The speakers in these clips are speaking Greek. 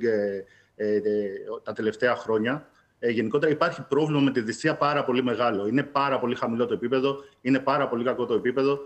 τα τελευταία χρόνια. Γενικότερα υπάρχει πρόβλημα με τη διαιτησία πάρα πολύ μεγάλο. Είναι πάρα πολύ χαμηλό το επίπεδο, είναι πάρα πολύ κακό το επίπεδο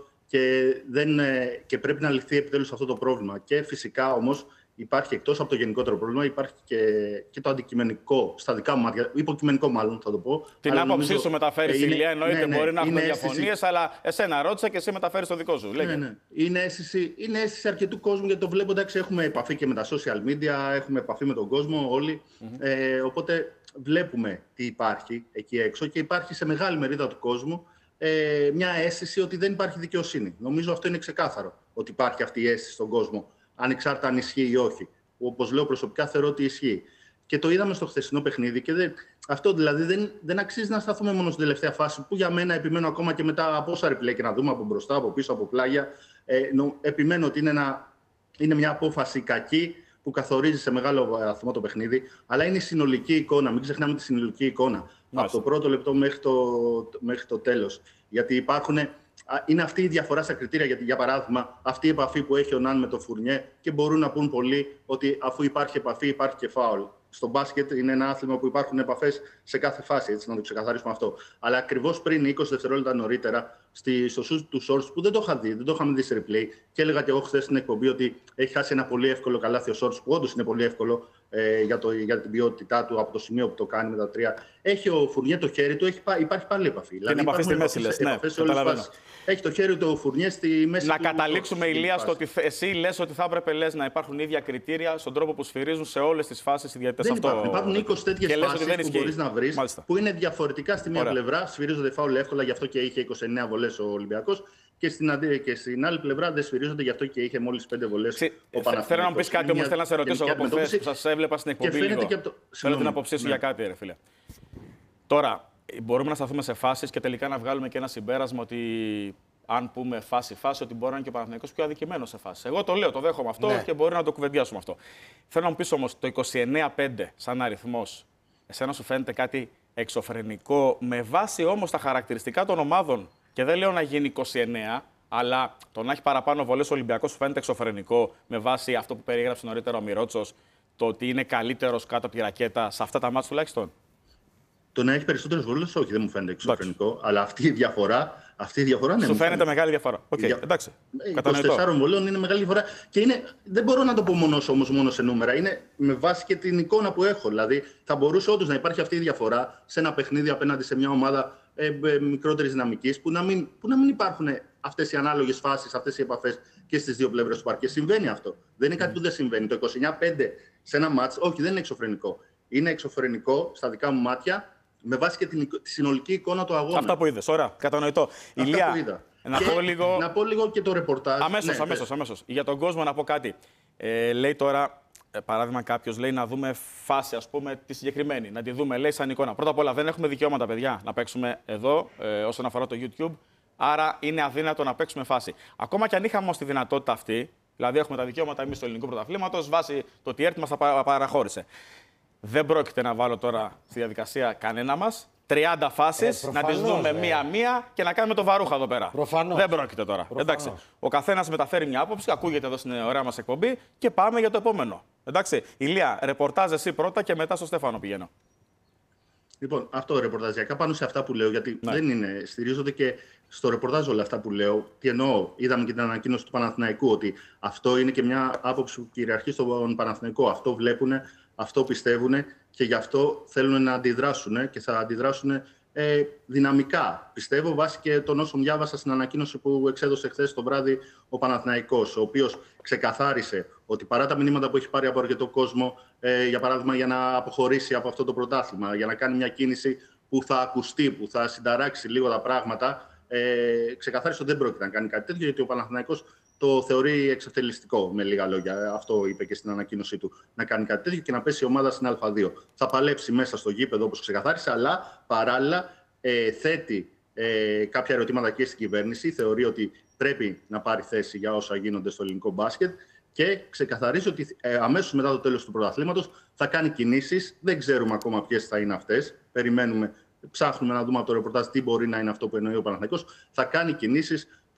και πρέπει να λυθεί επιτέλους αυτό το πρόβλημα. Και φυσικά όμως υπάρχει εκτός από το γενικότερο πρόβλημα, υπάρχει και το αντικειμενικό, στα δικά μου μάτια, υποκειμενικό μάλλον θα το πω. Την άποψή σου μεταφέρεις, Ηλία, εννοείται, μπορεί να έχουμε διαφωνίες, αλλά εσένα ρώτησα και εσύ μεταφέρεις το δικό σου. Ναι. Είναι αίσθηση αρκετού κόσμου, γιατί το βλέπω, εντάξει, έχουμε επαφή και με τα social media, έχουμε επαφή με τον κόσμο όλοι, οπότε βλέπουμε τι υπάρχει εκεί έξω και υπάρχει σε μεγάλη μερίδα του κόσμου μια αίσθηση ότι δεν υπάρχει δικαιοσύνη. Νομίζω αυτό είναι ξεκάθαρο, ότι υπάρχει αυτή η αίσθηση στον κόσμο, ανεξάρτητα αν ισχύει ή όχι. Όπως λέω προσωπικά, θεωρώ ότι ισχύει. Και το είδαμε στο χθεσινό παιχνίδι. Και αυτό δηλαδή δεν αξίζει να σταθούμε μόνο στην τελευταία φάση, που για μένα επιμένω ακόμα και μετά από όσα replay και να δούμε από μπροστά, από πίσω, από πλάγια. Επιμένω ότι είναι μια απόφαση κακή που καθορίζει σε μεγάλο βαθμό το παιχνίδι. Αλλά είναι η συνολική εικόνα. Μην ξεχνάμε τη συνολική εικόνα. Από το πρώτο λεπτό μέχρι το τέλος. Γιατί είναι αυτή η διαφορά στα κριτήρια. Γιατί, για παράδειγμα, αυτή η επαφή που έχει ο Ναν με το Φουρνιέ, και μπορούν να πούν πολλοί ότι αφού υπάρχει επαφή, υπάρχει και φάουλ. Στο μπάσκετ είναι ένα άθλημα που υπάρχουν επαφές σε κάθε φάση, έτσι να το ξεκαθαρίσουμε αυτό. Αλλά ακριβώς πριν 20 δευτερόλεπτα νωρίτερα, στο shoot του Shorts, που δεν το είχα δει, δεν το είχαμε δει σε replay, και έλεγα και εγώ χθες στην εκπομπή ότι έχει χάσει ένα πολύ εύκολο καλάθι ο Shorts, που όντως είναι πολύ εύκολο για την ποιότητά του από το σημείο που το κάνει με τα τρία. Έχει ο Φουρνιέ το χέρι του, υπάρχει πάλι επαφή. Δηλαδή, επαφή στη μέση, λες. Ναι, έχει το χέρι του ο Φουρνιέ στη μέση. Να καταλήξουμε, Ηλία, στο ότι εσύ λες ότι θα έπρεπε να υπάρχουν ίδια κριτήρια στον τρόπο που σφυρίζουν σε όλες τις φάσεις οι διαιτητές. Υπάρχουν 20 τέτοιες φάσεις που μπορείς να βρεις, που είναι διαφορετικά στη μία πλευρά. Σφυρίζονται φάουλ εύκολα, γι' αυτό και είχε 29 βολές ο Ολυμπιακός. Και στην άλλη πλευρά δεν σφυρίζονται, γι' αυτό και είχε μόλις 5 βολές ο Παναθηναϊκός. Θέλω να μου πεις κάτι όμως, θέλω να σε ρωτήσω εγώ από χθες που σας έβλεπα στην εκπομπή λίγο. Θέλω την άποψή σου για κάτι, ρε φίλε. Τώρα, μπορούμε να σταθούμε σε φάσεις και τελικά να βγάλουμε και ένα συμπέρασμα ότι αν πούμε φάση-φάση, ότι μπορεί να είναι και ο Παναθηναϊκός πιο αδικημένος σε φάση. Εγώ το λέω, το δέχομαι αυτό και μπορεί να το κουβεντιάσουμε αυτό. Θέλω να μου πεις όμως, το 29-5 σαν αριθμός, εσένα σου φαίνεται κάτι εξωφρενικό, με βάση όμως τα χαρακτηριστικά των ομάδων? Και δεν λέω να γίνει 29, αλλά το να έχει παραπάνω βολές ο Ολυμπιακός σου φαίνεται εξωφρενικό, με βάση αυτό που περιέγραψε νωρίτερα ο Μιρότσος, το ότι είναι καλύτερος κάτω από τη ρακέτα σε αυτά τα μάτς τουλάχιστον? Το να έχει περισσότερες βολές, όχι, δεν μου φαίνεται εξωφρενικό, αλλά αυτή η διαφορά ναι. Σου φαίνεται μεγάλη διαφορά? Εντάξει. 24 βολών είναι μεγάλη διαφορά. Και δεν μπορώ να το πω μόνο σε νούμερα. Είναι με βάση και την εικόνα που έχω. Δηλαδή, θα μπορούσε όντως να υπάρχει αυτή η διαφορά σε ένα παιχνίδι απέναντι σε μια ομάδα μικρότερης δυναμικής, που να μην υπάρχουν αυτές οι ανάλογες φάσεις, αυτές οι επαφές και στις δύο πλευρές του παρκέ. Συμβαίνει αυτό. Δεν είναι κάτι που δεν συμβαίνει. Το 29-5 σε ένα μάτς, όχι, δεν είναι εξωφρενικό. Είναι εξωφρενικό στα δικά μου μάτια, με βάση και τη συνολική εικόνα του αγώνα. Αυτά που είδες, ωραία, κατανοητό. Ηλία, να πω λίγο και το ρεπορτάζ. Αμέσως. Για τον κόσμο να πω κάτι. Λέει τώρα, παράδειγμα, κάποιος λέει να δούμε φάση, ας πούμε, τη συγκεκριμένη. Να τη δούμε, λέει, σαν εικόνα. Πρώτα απ' όλα, δεν έχουμε δικαιώματα, παιδιά, να παίξουμε εδώ, όσον αφορά το YouTube. Άρα είναι αδύνατο να παίξουμε φάση. Ακόμα και αν είχαμε όμως τη δυνατότητα αυτή, δηλαδή έχουμε τα δικαιώματα εμείς του ελληνικού πρωταθλήματος, βάσει το ότι η ΕΡΤ μας τα παραχώρησε. Δεν πρόκειται να βάλω τώρα στη διαδικασία κανένα μας 30 φάσεις, να τις δούμε μία-μία και να κάνουμε το βαρούχα εδώ πέρα. Προφανώς. Δεν πρόκειται τώρα. Εντάξει. Ο καθένας μεταφέρει μια άποψη, ακούγεται εδώ στην ωραία μας εκπομπή και πάμε για το επόμενο. Εντάξει. Ηλία, ρεπορτάζ εσύ πρώτα και μετά στο Στέφανο πηγαίνω. Λοιπόν, αυτό ρεπορταζιακά πάνω σε αυτά που λέω, γιατί δεν είναι, στηρίζονται και στο ρεπορτάζ όλα αυτά που λέω. Τι εννοώ, είδαμε και την ανακοίνωση του Παναθηναϊκού, ότι αυτό είναι και μια άποψη που κυριαρχεί στον Παναθηναϊκό. Αυτό βλέπουν, αυτό πιστεύουν και γι' αυτό θέλουν να αντιδράσουν και θα αντιδράσουν δυναμικά. Πιστεύω, βάσει και των όσων διάβασα στην ανακοίνωση που εξέδωσε χθες το βράδυ ο Παναθηναϊκός, ο οποίος ξεκαθάρισε ότι παρά τα μηνύματα που έχει πάρει από αρκετό κόσμο, για παράδειγμα για να αποχωρήσει από αυτό το πρωτάθλημα, για να κάνει μια κίνηση που θα ακουστεί, που θα συνταράξει λίγο τα πράγματα, ξεκαθάρισε ότι δεν πρόκειται να κάνει κάτι τέτοιο, γιατί ο Παναθηναϊκός το θεωρεί εξευτελιστικό, με λίγα λόγια. Αυτό είπε και στην ανακοίνωσή του, να κάνει κάτι τέτοιο και να πέσει η ομάδα στην Α2. Θα παλέψει μέσα στο γήπεδο, όπως ξεκαθάρισε, αλλά παράλληλα θέτει κάποια ερωτήματα και στην κυβέρνηση. Θεωρεί ότι πρέπει να πάρει θέση για όσα γίνονται στο ελληνικό μπάσκετ και ξεκαθαρίζει ότι αμέσως μετά το τέλος του πρωταθλήματος θα κάνει κινήσεις. Δεν ξέρουμε ακόμα ποιες θα είναι αυτές. Περιμένουμε, ψάχνουμε να δούμε από το ρεπορτάζ τι μπορεί να είναι αυτό που εννοεί ο Παναθηναϊκός. Θα κάνει κινήσεις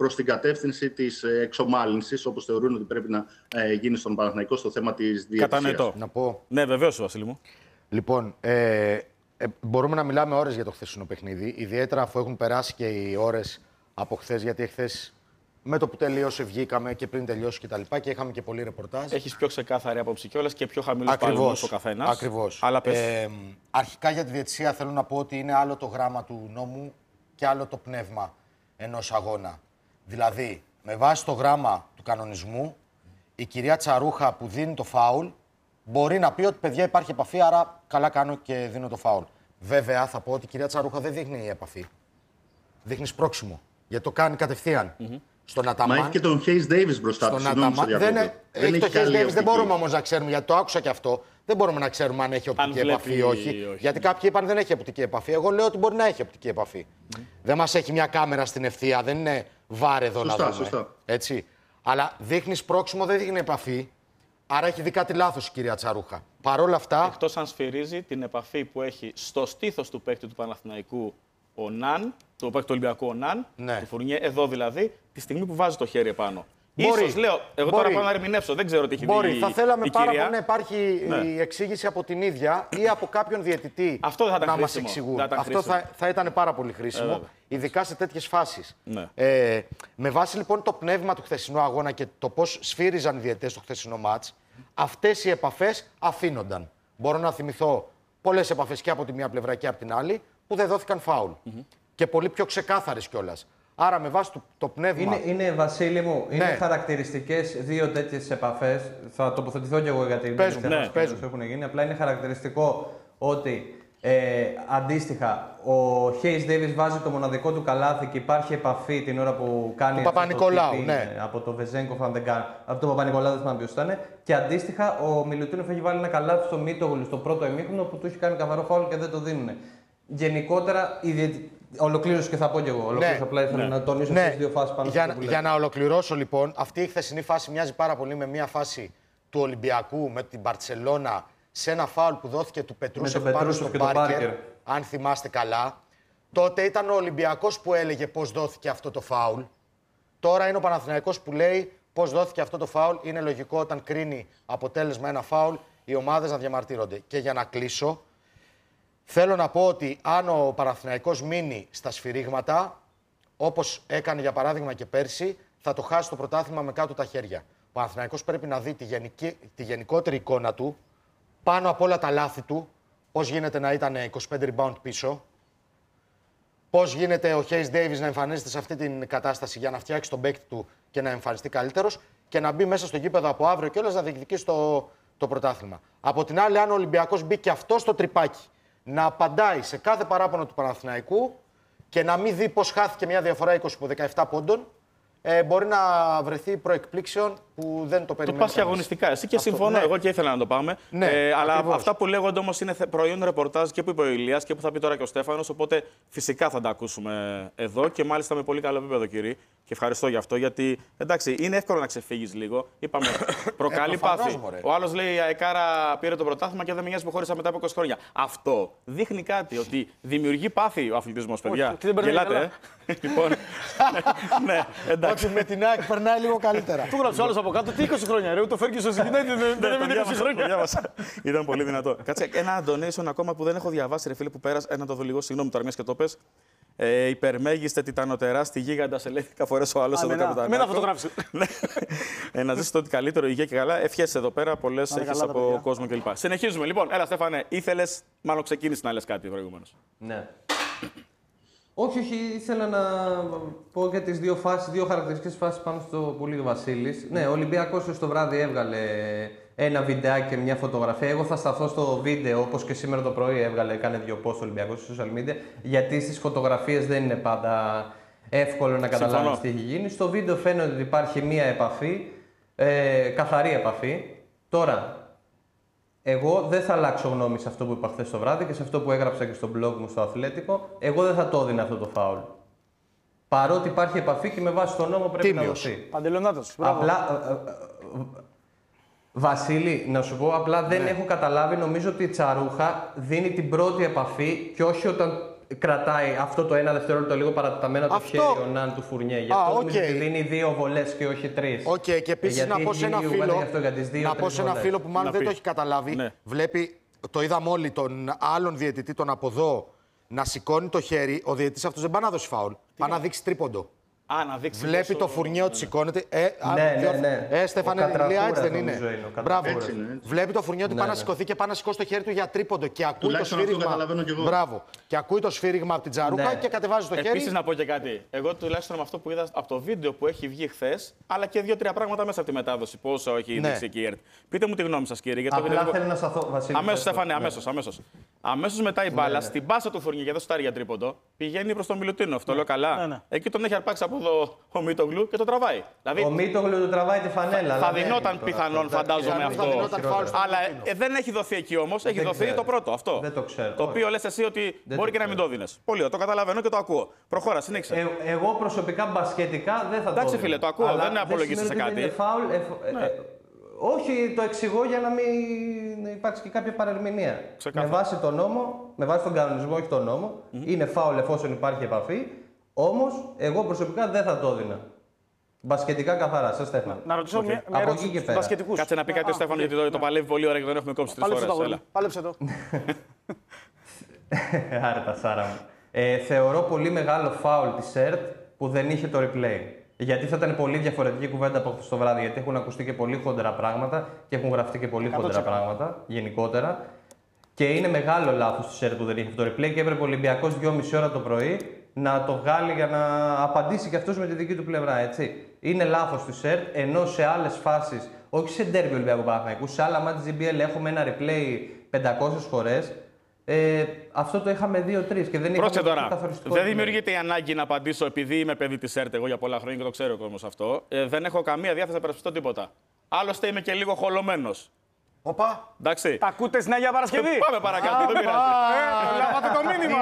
προς την κατεύθυνση της εξομάλυνσης, όπως θεωρούν ότι πρέπει να γίνει στον Παναθηναϊκό στο θέμα της διαιτησίας. Κατανοητό. Να πω. Ναι, βεβαίως, Βασίλη μου. Λοιπόν, μπορούμε να μιλάμε ώρες για το χθεσινό παιχνίδι, ιδιαίτερα αφού έχουν περάσει και οι ώρες από χθες, γιατί χθες με το που τελείωσε βγήκαμε και πριν τελειώσει και είχαμε και πολύ ρεπορτάζ. Έχεις πιο ξεκάθαρη άποψη κιόλας και πιο χαμηλούς παλμούς ο καθένας. Ακριβώς. Αλλά πες. Αρχικά για τη διαιτησία θέλω να πω ότι είναι άλλο το γράμμα του νόμου και άλλο το πνεύμα ενός αγώνα. Δηλαδή, με βάση το γράμμα του κανονισμού, η κυρία Τσαρούχα που δίνει το φάουλ μπορεί να πει ότι παιδιά υπάρχει επαφή, άρα καλά κάνω και δίνω το φάουλ. Βέβαια, θα πω ότι η κυρία Τσαρούχα δεν δείχνει επαφή. Δείχνει σπρώξιμο. Γιατί το κάνει κατευθείαν. Στον Αταμάν. Μα έχει και τον Hayes Davis μπροστά του. Έχει το Hayes Davis, δεν μπορούμε όμως να ξέρουμε, γιατί το άκουσα και αυτό. Δεν μπορούμε να ξέρουμε αν έχει οπτική επαφή ή όχι. Γιατί κάποιοι είπαν δεν έχει οπτική επαφή. Εγώ λέω ότι μπορεί να έχει οπτική επαφή. Δεν μας έχει μια κάμερα στην ευθεία, δεν είναι βάρ εδώ να δούμε. Σωστά. Έτσι. Αλλά δείχνει σπρώξιμο, δεν δείχνει επαφή. Άρα έχει δει κάτι λάθος η κυρία Τσαρούχα. Παρ' όλα αυτά. Εκτός αν σφυρίζει την επαφή που έχει στο στήθος του παίκτη του Παναθηναϊκού ο Ναν, του παίκτη του Ολυμπιακού ο Ναν, του Φουρνιέ, εδώ δηλαδή, τη στιγμή που βάζει το χέρι επάνω. Ίσως, λέω, εγώ τώρα πάω να ερμηνεύσω, δεν ξέρω τι έχει δει θα θέλαμε πάρα κυρία. πολύ να υπάρχει η εξήγηση από την ίδια ή από κάποιον διαιτητή να μας εξηγούν. Αυτό θα ήταν πάρα πολύ χρήσιμο, ειδικά σε τέτοιες φάσεις. Ναι. Με βάση λοιπόν το πνεύμα του χθεσινού αγώνα και το πώς σφύριζαν οι διαιτητές στο χθεσινό μάτς, αυτές οι επαφές αφήνονταν. Μπορώ να θυμηθώ πολλές επαφές και από τη μία πλευρά και από την άλλη που δεν δόθηκαν φάουλ. Και πολύ πιο ξεκάθαρες κιόλας. Άρα, με βάση το πνεύμα. Είναι Βασίλη μου, είναι χαρακτηριστικές δύο τέτοιες επαφές. Θα τοποθετηθώ κι εγώ για την επαφές που έχουν γίνει. Απλά είναι χαρακτηριστικό ότι αντίστοιχα ο Hayes Davis βάζει το μοναδικό του καλάθι και υπάρχει επαφή την ώρα που κάνει. Του Παπα-Νικολάου, από το Βεζέγκοφ, αν δεν κάνω. Από τον Παπα-Νικολάου, δεν θυμάμαι ποιος ήταν. Και αντίστοιχα ο Μιλουτίνοφ έχει βάλει ένα καλάθι στο Μίτογλου στο πρώτο ημίχρονο που του έχει κάνει καθαρό φάουλ και δεν το δίνουν. Γενικότερα, ολοκλήρωση και θα πω κι εγώ. Ολοκλήρωση, απλά ήθελα να τονίσω τις δύο φάσεις πάνω στο που για να ολοκληρώσω λοιπόν, αυτή η χθεσινή φάση μοιάζει πάρα πολύ με μια φάση του Ολυμπιακού με την Μπαρτσελώνα σε ένα φάουλ που δόθηκε του Πετρούσεφ πάνω στον Πάρκερ, αν θυμάστε καλά. Τότε ήταν ο Ολυμπιακός που έλεγε πώς δόθηκε αυτό το φάουλ. Τώρα είναι ο Παναθηναϊκός που λέει πώς δόθηκε αυτό το φάουλ. Είναι λογικό όταν κρίνει αποτέλεσμα ένα φάουλ οι ομάδες να διαμαρτύρονται. Και για να κλείσω, θέλω να πω ότι αν ο Παναθηναϊκός μείνει στα σφυρίγματα, όπως έκανε για παράδειγμα και πέρσι, θα το χάσει το πρωτάθλημα με κάτω τα χέρια. Ο Παναθηναϊκός πρέπει να δει τη γενικότερη εικόνα του, πάνω από όλα τα λάθη του, πώς γίνεται να ήταν 25 rebound πίσω, πώς γίνεται ο Hayes Davis να εμφανίζεται σε αυτή την κατάσταση για να φτιάξει τον παίκτη του και να εμφανιστεί καλύτερος και να μπει μέσα στο γήπεδο από αύριο κιόλας να διεκδικήσει το πρωτάθλημα. Από την άλλη, αν ο Ολυμπιακός μπει και αυτό στο τρυπάκι, να απαντάει σε κάθε παράπονο του Παναθηναϊκού και να μην δει πώς χάθηκε μια διαφορά 20-17 πόντων, μπορεί να βρεθεί προεκπλήξεων που δεν το περιμένει. Το πας και αγωνιστικά. Εσύ και συμφωνώ, εγώ και ήθελα να το πάμε. Αλλά ακριβώς. Αυτά που λέγονται όμως είναι προϊόν ρεπορτάζ και που είπε ο Ηλίας και που θα πει τώρα και ο Στέφανος. Οπότε φυσικά θα τα ακούσουμε εδώ και μάλιστα με πολύ καλό επίπεδο, κύριε. Και ευχαριστώ γι' αυτό, γιατί εντάξει, είναι εύκολο να ξεφύγεις λίγο. Είπαμε, προκαλεί πάθη. Ο άλλος λέει: η ΑΕΚΑΡΑ πήρε το πρωτάθλημα και δεν με νοιάζει που χώρισα μετά από 20 χρόνια. Αυτό δείχνει κάτι, ότι δημιουργεί πάθη ο αθλητισμός, παιδιά. Γελάτε, Λοιπόν. Ναι, εντάξει. Ότι με την ΑΕΚ περνάει λίγο καλύτερα. Του γράψει ο άλλος από κάτω, τι 20 χρόνια, ρε, το Ferguson στην United δεν έμεινε 20 χρόνια. Ήταν πολύ δυνατό. Κάτσε, ένα donation ακόμα που δεν έχω διαβάσει, ρε φίλε, που πέρασε. Να το δω λίγο, συγγνώμη τώρα, μια και το πες. Υπερμέγιστε τιτανοτερά στη γίγαντα σε λέει 10 φορές ο άλλος εδώ κάτω. Εμένα φωτογράφησε. Να ζήσεις το καλύτερο, υγεία και καλά. Ευχές εδώ πέρα, πολλές έχεις από κόσμο κλπ. Συνεχίζουμε. Λοιπόν, έλα Στέφανε, ήθελες, μάλλον ξεκίνησες να λες κάτι προηγουμένως. Ναι. Όχι, ήθελα να πω για τις δύο χαρακτηριστικές φάσεις πάνω στο που λέει ο Βασίλης. Ναι, ο Ολυμπιακός το βράδυ έβγαλε ένα βιντεάκι και μια φωτογραφία. Εγώ θα σταθώ στο βίντεο, όπως και σήμερα το πρωί έκανε 2 post ο Ολυμπιακός στο social media, γιατί στις φωτογραφίες δεν είναι πάντα εύκολο να καταλάβεις τι έχει γίνει. Στο βίντεο φαίνεται ότι υπάρχει μια επαφή, καθαρή επαφή. Τώρα, εγώ δεν θα αλλάξω γνώμη σε αυτό που είπα χθες το βράδυ και σε αυτό που έγραψα και στο blog μου στο Αθλέτικο. Εγώ δεν θα το έδινα αυτό το φάουλ. Παρότι υπάρχει επαφή και με βάση τον νόμο πρέπει να δοθεί. Παντελονάτος. Απλά, Βασίλη, να σου πω, απλά δεν έχω καταλάβει. Νομίζω ότι η Τσαρούχα δίνει την πρώτη επαφή και όχι όταν κρατάει αυτό το ένα δευτερόλεπτο λίγο παρατεταμένα το χέρι ο Ναν του Φουρνιέ. Γι' αυτό νομίζω ότι δίνει 2 βολές και όχι 3. Οκ, και επίσης να πω σε ένα φίλο που μάλλον δεν το έχει καταλάβει. Ναι. Βλέπει, το είδαμε όλοι, τον άλλον διαιτητή, τον από εδώ, να σηκώνει το χέρι. Ο διαιτητής αυτός δεν πάει να δώσει φάουλ. Πάει να δείξει τρίποντο. Βλέπει το Φουρνιέ ότι σηκώνεται. Ναι. Στέφανε, έτσι δεν είναι. Μπράβο. Βλέπει το Φουρνιέ ότι πάει να σηκωθεί και πάει να σηκώσει το χέρι του για τρίποντο. Και ακούει το σφύριγμα. Μπράβο. Και ακούει το σφύριγμα από την τζαρούκα και κατεβάζει το χέρι. Επίσης να πω και κάτι. Εγώ τουλάχιστον με αυτό που είδα από το βίντεο που έχει βγει χθες, αλλά και 2-3 πράγματα μέσα από τη μετάδοση. Πόσο έχει δείξει εκεί η ΕΡΤ. Πείτε μου τη γνώμη σας, κύριε. Απλά θέλω να σταθώ, Βασίλη. Αμέσως, Στέφανε, αμέσως. Αμέσως μετά η μπάλα στην πάσα του Φουρνιέ και δεν σουτάρει για τρίποντο, πηγαίνει προς τον Μιλουτίνο. Αυτό λέω καλά. Εκεί τον έχει αρπάξει από εδώ ο Μίτογλου και το τραβάει. Δηλαδή, ο Μίτογλου του τραβάει τη φανέλα. Θα δινόταν πιθανόν, φαντάζομαι αυτό. Αλλά δεν έχει δοθεί εκεί όμως. Έχει δοθεί το πρώτο αυτό. Δεν το ξέρω. Το οποίο λες εσύ ότι μπορεί και να μην το δίνεις. Πολύ, το καταλαβαίνω και το ακούω. Προχώρα, συνέχισε. Εγώ προσωπικά μπασκετικά δεν θα το δίνω. Εντάξει, φίλε, το ακούω. Δεν απολογήσεις σε κάτι. Όχι, το εξηγώ για να μην υπάρξει και κάποια παρερμηνία. Με βάση τον νόμο, με βάση τον κανονισμό, όχι τον νόμο, είναι φάουλ εφόσον υπάρχει επαφή. Όμως, εγώ προσωπικά δεν θα το έδινα. Μπασκετικά καθαρά, σε Στέφανο. Να ρωτήσω μια ερώτηση μπασκετικούς. Κάτσε να πει κάτι ο Στέφανο, γιατί το παλεύει πολύ ώρα και τον έχουμε κόψει 3 φορές. Πάλεψε το. Άρετα, Σάρα μου. Θεωρώ πολύ μεγάλο φάουλ της ΕΡΤ που δεν είχε το replay. Γιατί θα ήταν πολύ διαφορετική κουβέντα από χθες το βράδυ. Γιατί έχουν ακουστεί και πολύ χοντρά πράγματα και έχουν γραφτεί και πολύ χοντρά πράγματα γενικότερα. Και είναι μεγάλο λάθος της ΕΡΤ που δεν είχε αυτό το replay και έπρεπε ο Ολυμπιακός 2,5 ώρα το πρωί να το βγάλει για να απαντήσει και αυτός με τη δική του πλευρά. Έτσι. Είναι λάθος της ΕΡΤ, ενώ σε άλλες φάσεις, όχι σε ντέρμπι Ολυμπιακού Παναθηναϊκού, σε άλλα μάτια της GBL έχουμε ένα replay 500 φορές. Αυτό το είχαμε 2-3 και δεν είχαμε τώρα. Δεν δημιουργείται η ανάγκη να απαντήσω επειδή είμαι παιδί της ΕΡΤ εγώ για πολλά χρόνια και το ξέρω ο κόσμος αυτό. Δεν έχω καμία διάθεση να περασπιστώ τίποτα. Άλλωστε είμαι και λίγο χολωμένος. Οπα. Εντάξει. Τα ακούτε στην Αγία Παρασκευή. Πάμε παρακάτω, δεν πειράζει. Λάβατε το μήνυμα.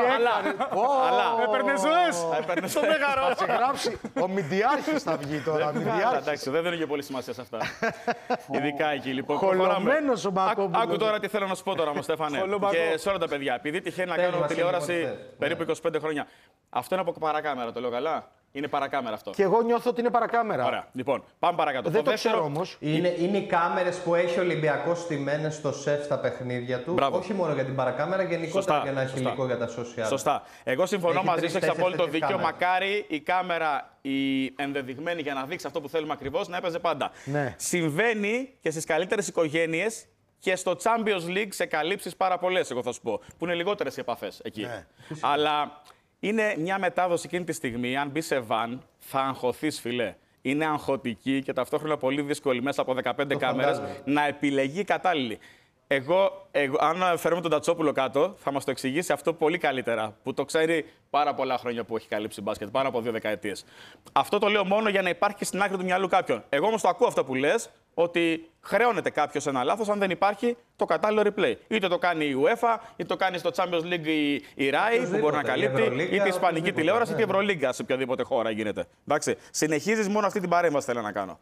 Αλλά. Έπαιρνε ζωές. Στο μέγαρο. Θα σε γράψει. Ο Μηντιάρχης θα βγει τώρα. Εντάξει, δεν δίνω και πολύ σημασία σε αυτά. Ειδικά εκεί λοιπόν. Χολωμένος ο Μακόμπουλος. Άκου τώρα τι θέλω να σου πω τώρα, Στέφανε. Και σε όλα τα παιδιά. Επειδή τυχαίνει να κάνω τηλεόραση περίπου 25 χρόνια. Αυτό είναι από παρακάμερα, το λέω καλά. Είναι παρακάμερα αυτό. Και εγώ νιώθω ότι είναι παρακάμερα. Ωραία. Λοιπόν, πάμε παρακάτω. Δεν το ξέρω όμως. Είναι οι κάμερες που έχει ο Ολυμπιακός στημένες στο σεφ στα παιχνίδια του. Μπράβο. Όχι μόνο για την παρακάμερα, γενικότερα για να έχει υλικό για τα social. Σωστά. Εγώ συμφωνώ μαζί σου, έχεις απόλυτο δίκιο. Μακάρι η κάμερα, η ενδεδειγμένη για να δείξει αυτό που θέλουμε ακριβώς, να έπαιζε πάντα. Ναι. Συμβαίνει και στις καλύτερες οικογένειες και στο Champions League σε καλύψεις πάρα πολλές, εγώ θα σου πω. Που είναι λιγότερες οι επαφές εκεί. Ναι. Αλλά. Είναι μια μετάδοση εκείνη τη στιγμή, αν μπει σε βαν, θα αγχωθείς, φιλέ. Είναι αγχωτική και ταυτόχρονα πολύ δύσκολη μέσα από 15 κάμερες να επιλεγεί κατάλληλη. Εγώ, αν φέρουμε τον Τατσόπουλο κάτω, θα μας το εξηγήσει αυτό πολύ καλύτερα. Που το ξέρει πάρα πολλά χρόνια που έχει καλύψει μπάσκετ, πάνω από 2 δεκαετίες. Αυτό το λέω μόνο για να υπάρχει στην άκρη του μυαλού κάποιον. Εγώ όμως το ακούω αυτό που λες, ότι χρεώνεται κάποιος ένα λάθος αν δεν υπάρχει το κατάλληλο replay. Είτε το κάνει η UEFA, είτε το κάνει στο Champions League η RAI που μπορεί να καλύπτει, είτε η Ισπανική τηλεόραση, είτε η Ευρωλίγκα σε οποιαδήποτε χώρα γίνεται. Εντάξει. Συνεχίζεις μόνο αυτή την παρέμβαση θέλω να κάνω.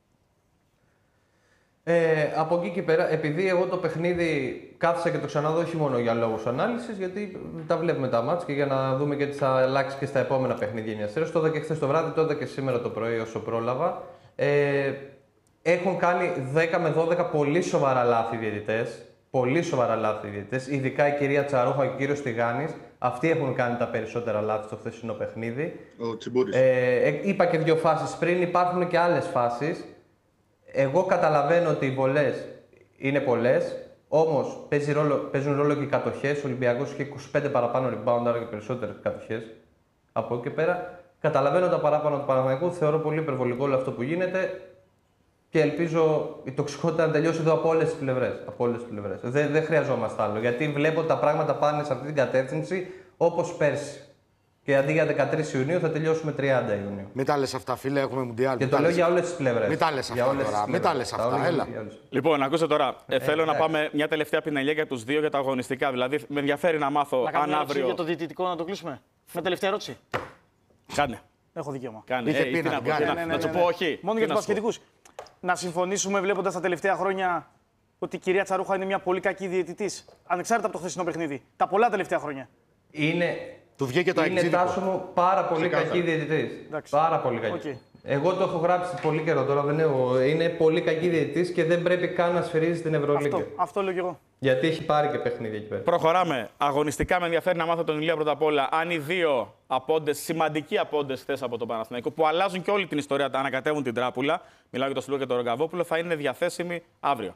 Από εκεί και πέρα, επειδή εγώ το παιχνίδι κάθισα και το ξαναδώ όχι μόνο για λόγους ανάλυσης, γιατί τα βλέπουμε τα μάτς και για να δούμε και τι θα αλλάξει και στα επόμενα παιχνίδια μιας σειράς. Το είδα και χθες το βράδυ, το είδα και σήμερα το πρωί όσο πρόλαβα. Έχουν κάνει 10 με 12 πολύ σοβαρά λάθη διαιτητές. Πολύ σοβαρά λάθη διαιτητές. Ειδικά η κυρία Τσαρούχα και ο κύριος Τιγάνης. Αυτοί έχουν κάνει τα περισσότερα λάθη στο χθεσινό παιχνίδι. Ο Τσιμπούρης. Είπα και 2 φάσεις πριν, υπάρχουν και άλλες φάσεις. Εγώ καταλαβαίνω ότι οι βολές είναι πολλές, όμως παίζουν ρόλο και οι κατοχές. Ο Ολυμπιακός είχε 25 παραπάνω rebound, άρα και περισσότερες κατοχές. Από εκεί και πέρα, καταλαβαίνω τα παράπονα του Παναθηναϊκού. Θεωρώ πολύ υπερβολικό όλο αυτό που γίνεται και ελπίζω η τοξικότητα να τελειώσει εδώ από όλες τις πλευρές. Δεν χρειαζόμαστε άλλο, γιατί βλέπω ότι τα πράγματα πάνε σε αυτή την κατεύθυνση όπως πέρσι. Και αντί για 13 Ιουνίου θα τελειώσουμε 30 Ιουνίου. Μην τα λες αυτά, φίλε, έχουμε Μουντιάλ. Και το λέω για όλες τις πλευρές. Μην τα λες αυτά τώρα. Μην τα λες αυτά, έλα. Λοιπόν, ακούστε τώρα. Θέλω να πάμε μια τελευταία πινελιά για τους δύο για τα αγωνιστικά. Δηλαδή, με ενδιαφέρει να μάθω αν αύριο. Για το διαιτητικό να το κλείσουμε. Με τελευταία ερώτηση. Κάνε. Έχω δικαίωμα. Κάνε. Να του πω όχι. Μόνο για τους μπασκετικούς. Να συμφωνήσουμε βλέποντας τα τελευταία χρόνια ότι η κυρία Τσαρούχα είναι μια πολύ κακή διαιτητής. Ανεξάρτητα από το χθεσινό παιχνίδι. Τα πολλά τελευταία χρόνια. Του βγήκε το Είναι Τάσο μου πάρα πολύ κακή διαιτητής. Πάρα πολύ κακή. Εγώ το έχω γράψει πολύ καιρό τώρα. Είναι πολύ κακή διαιτητής και δεν πρέπει καν να σφυρίζει την Ευρωλίγκα. Αυτό λέω κι εγώ. Γιατί έχει πάρει και παιχνίδια εκεί πέρα. Προχωράμε. Αγωνιστικά με ενδιαφέρει να μάθω τον Ηλία πρώτα απ' όλα. Αν οι δύο απόντες, σημαντικοί απόντες χθες από τον Παναθηναϊκό, που αλλάζουν και όλη την ιστορία, τα ανακατεύουν την τράπουλα, μιλάω για τον Σλούκα και τον Ρογκαβόπουλο, θα είναι διαθέσιμοι αύριο.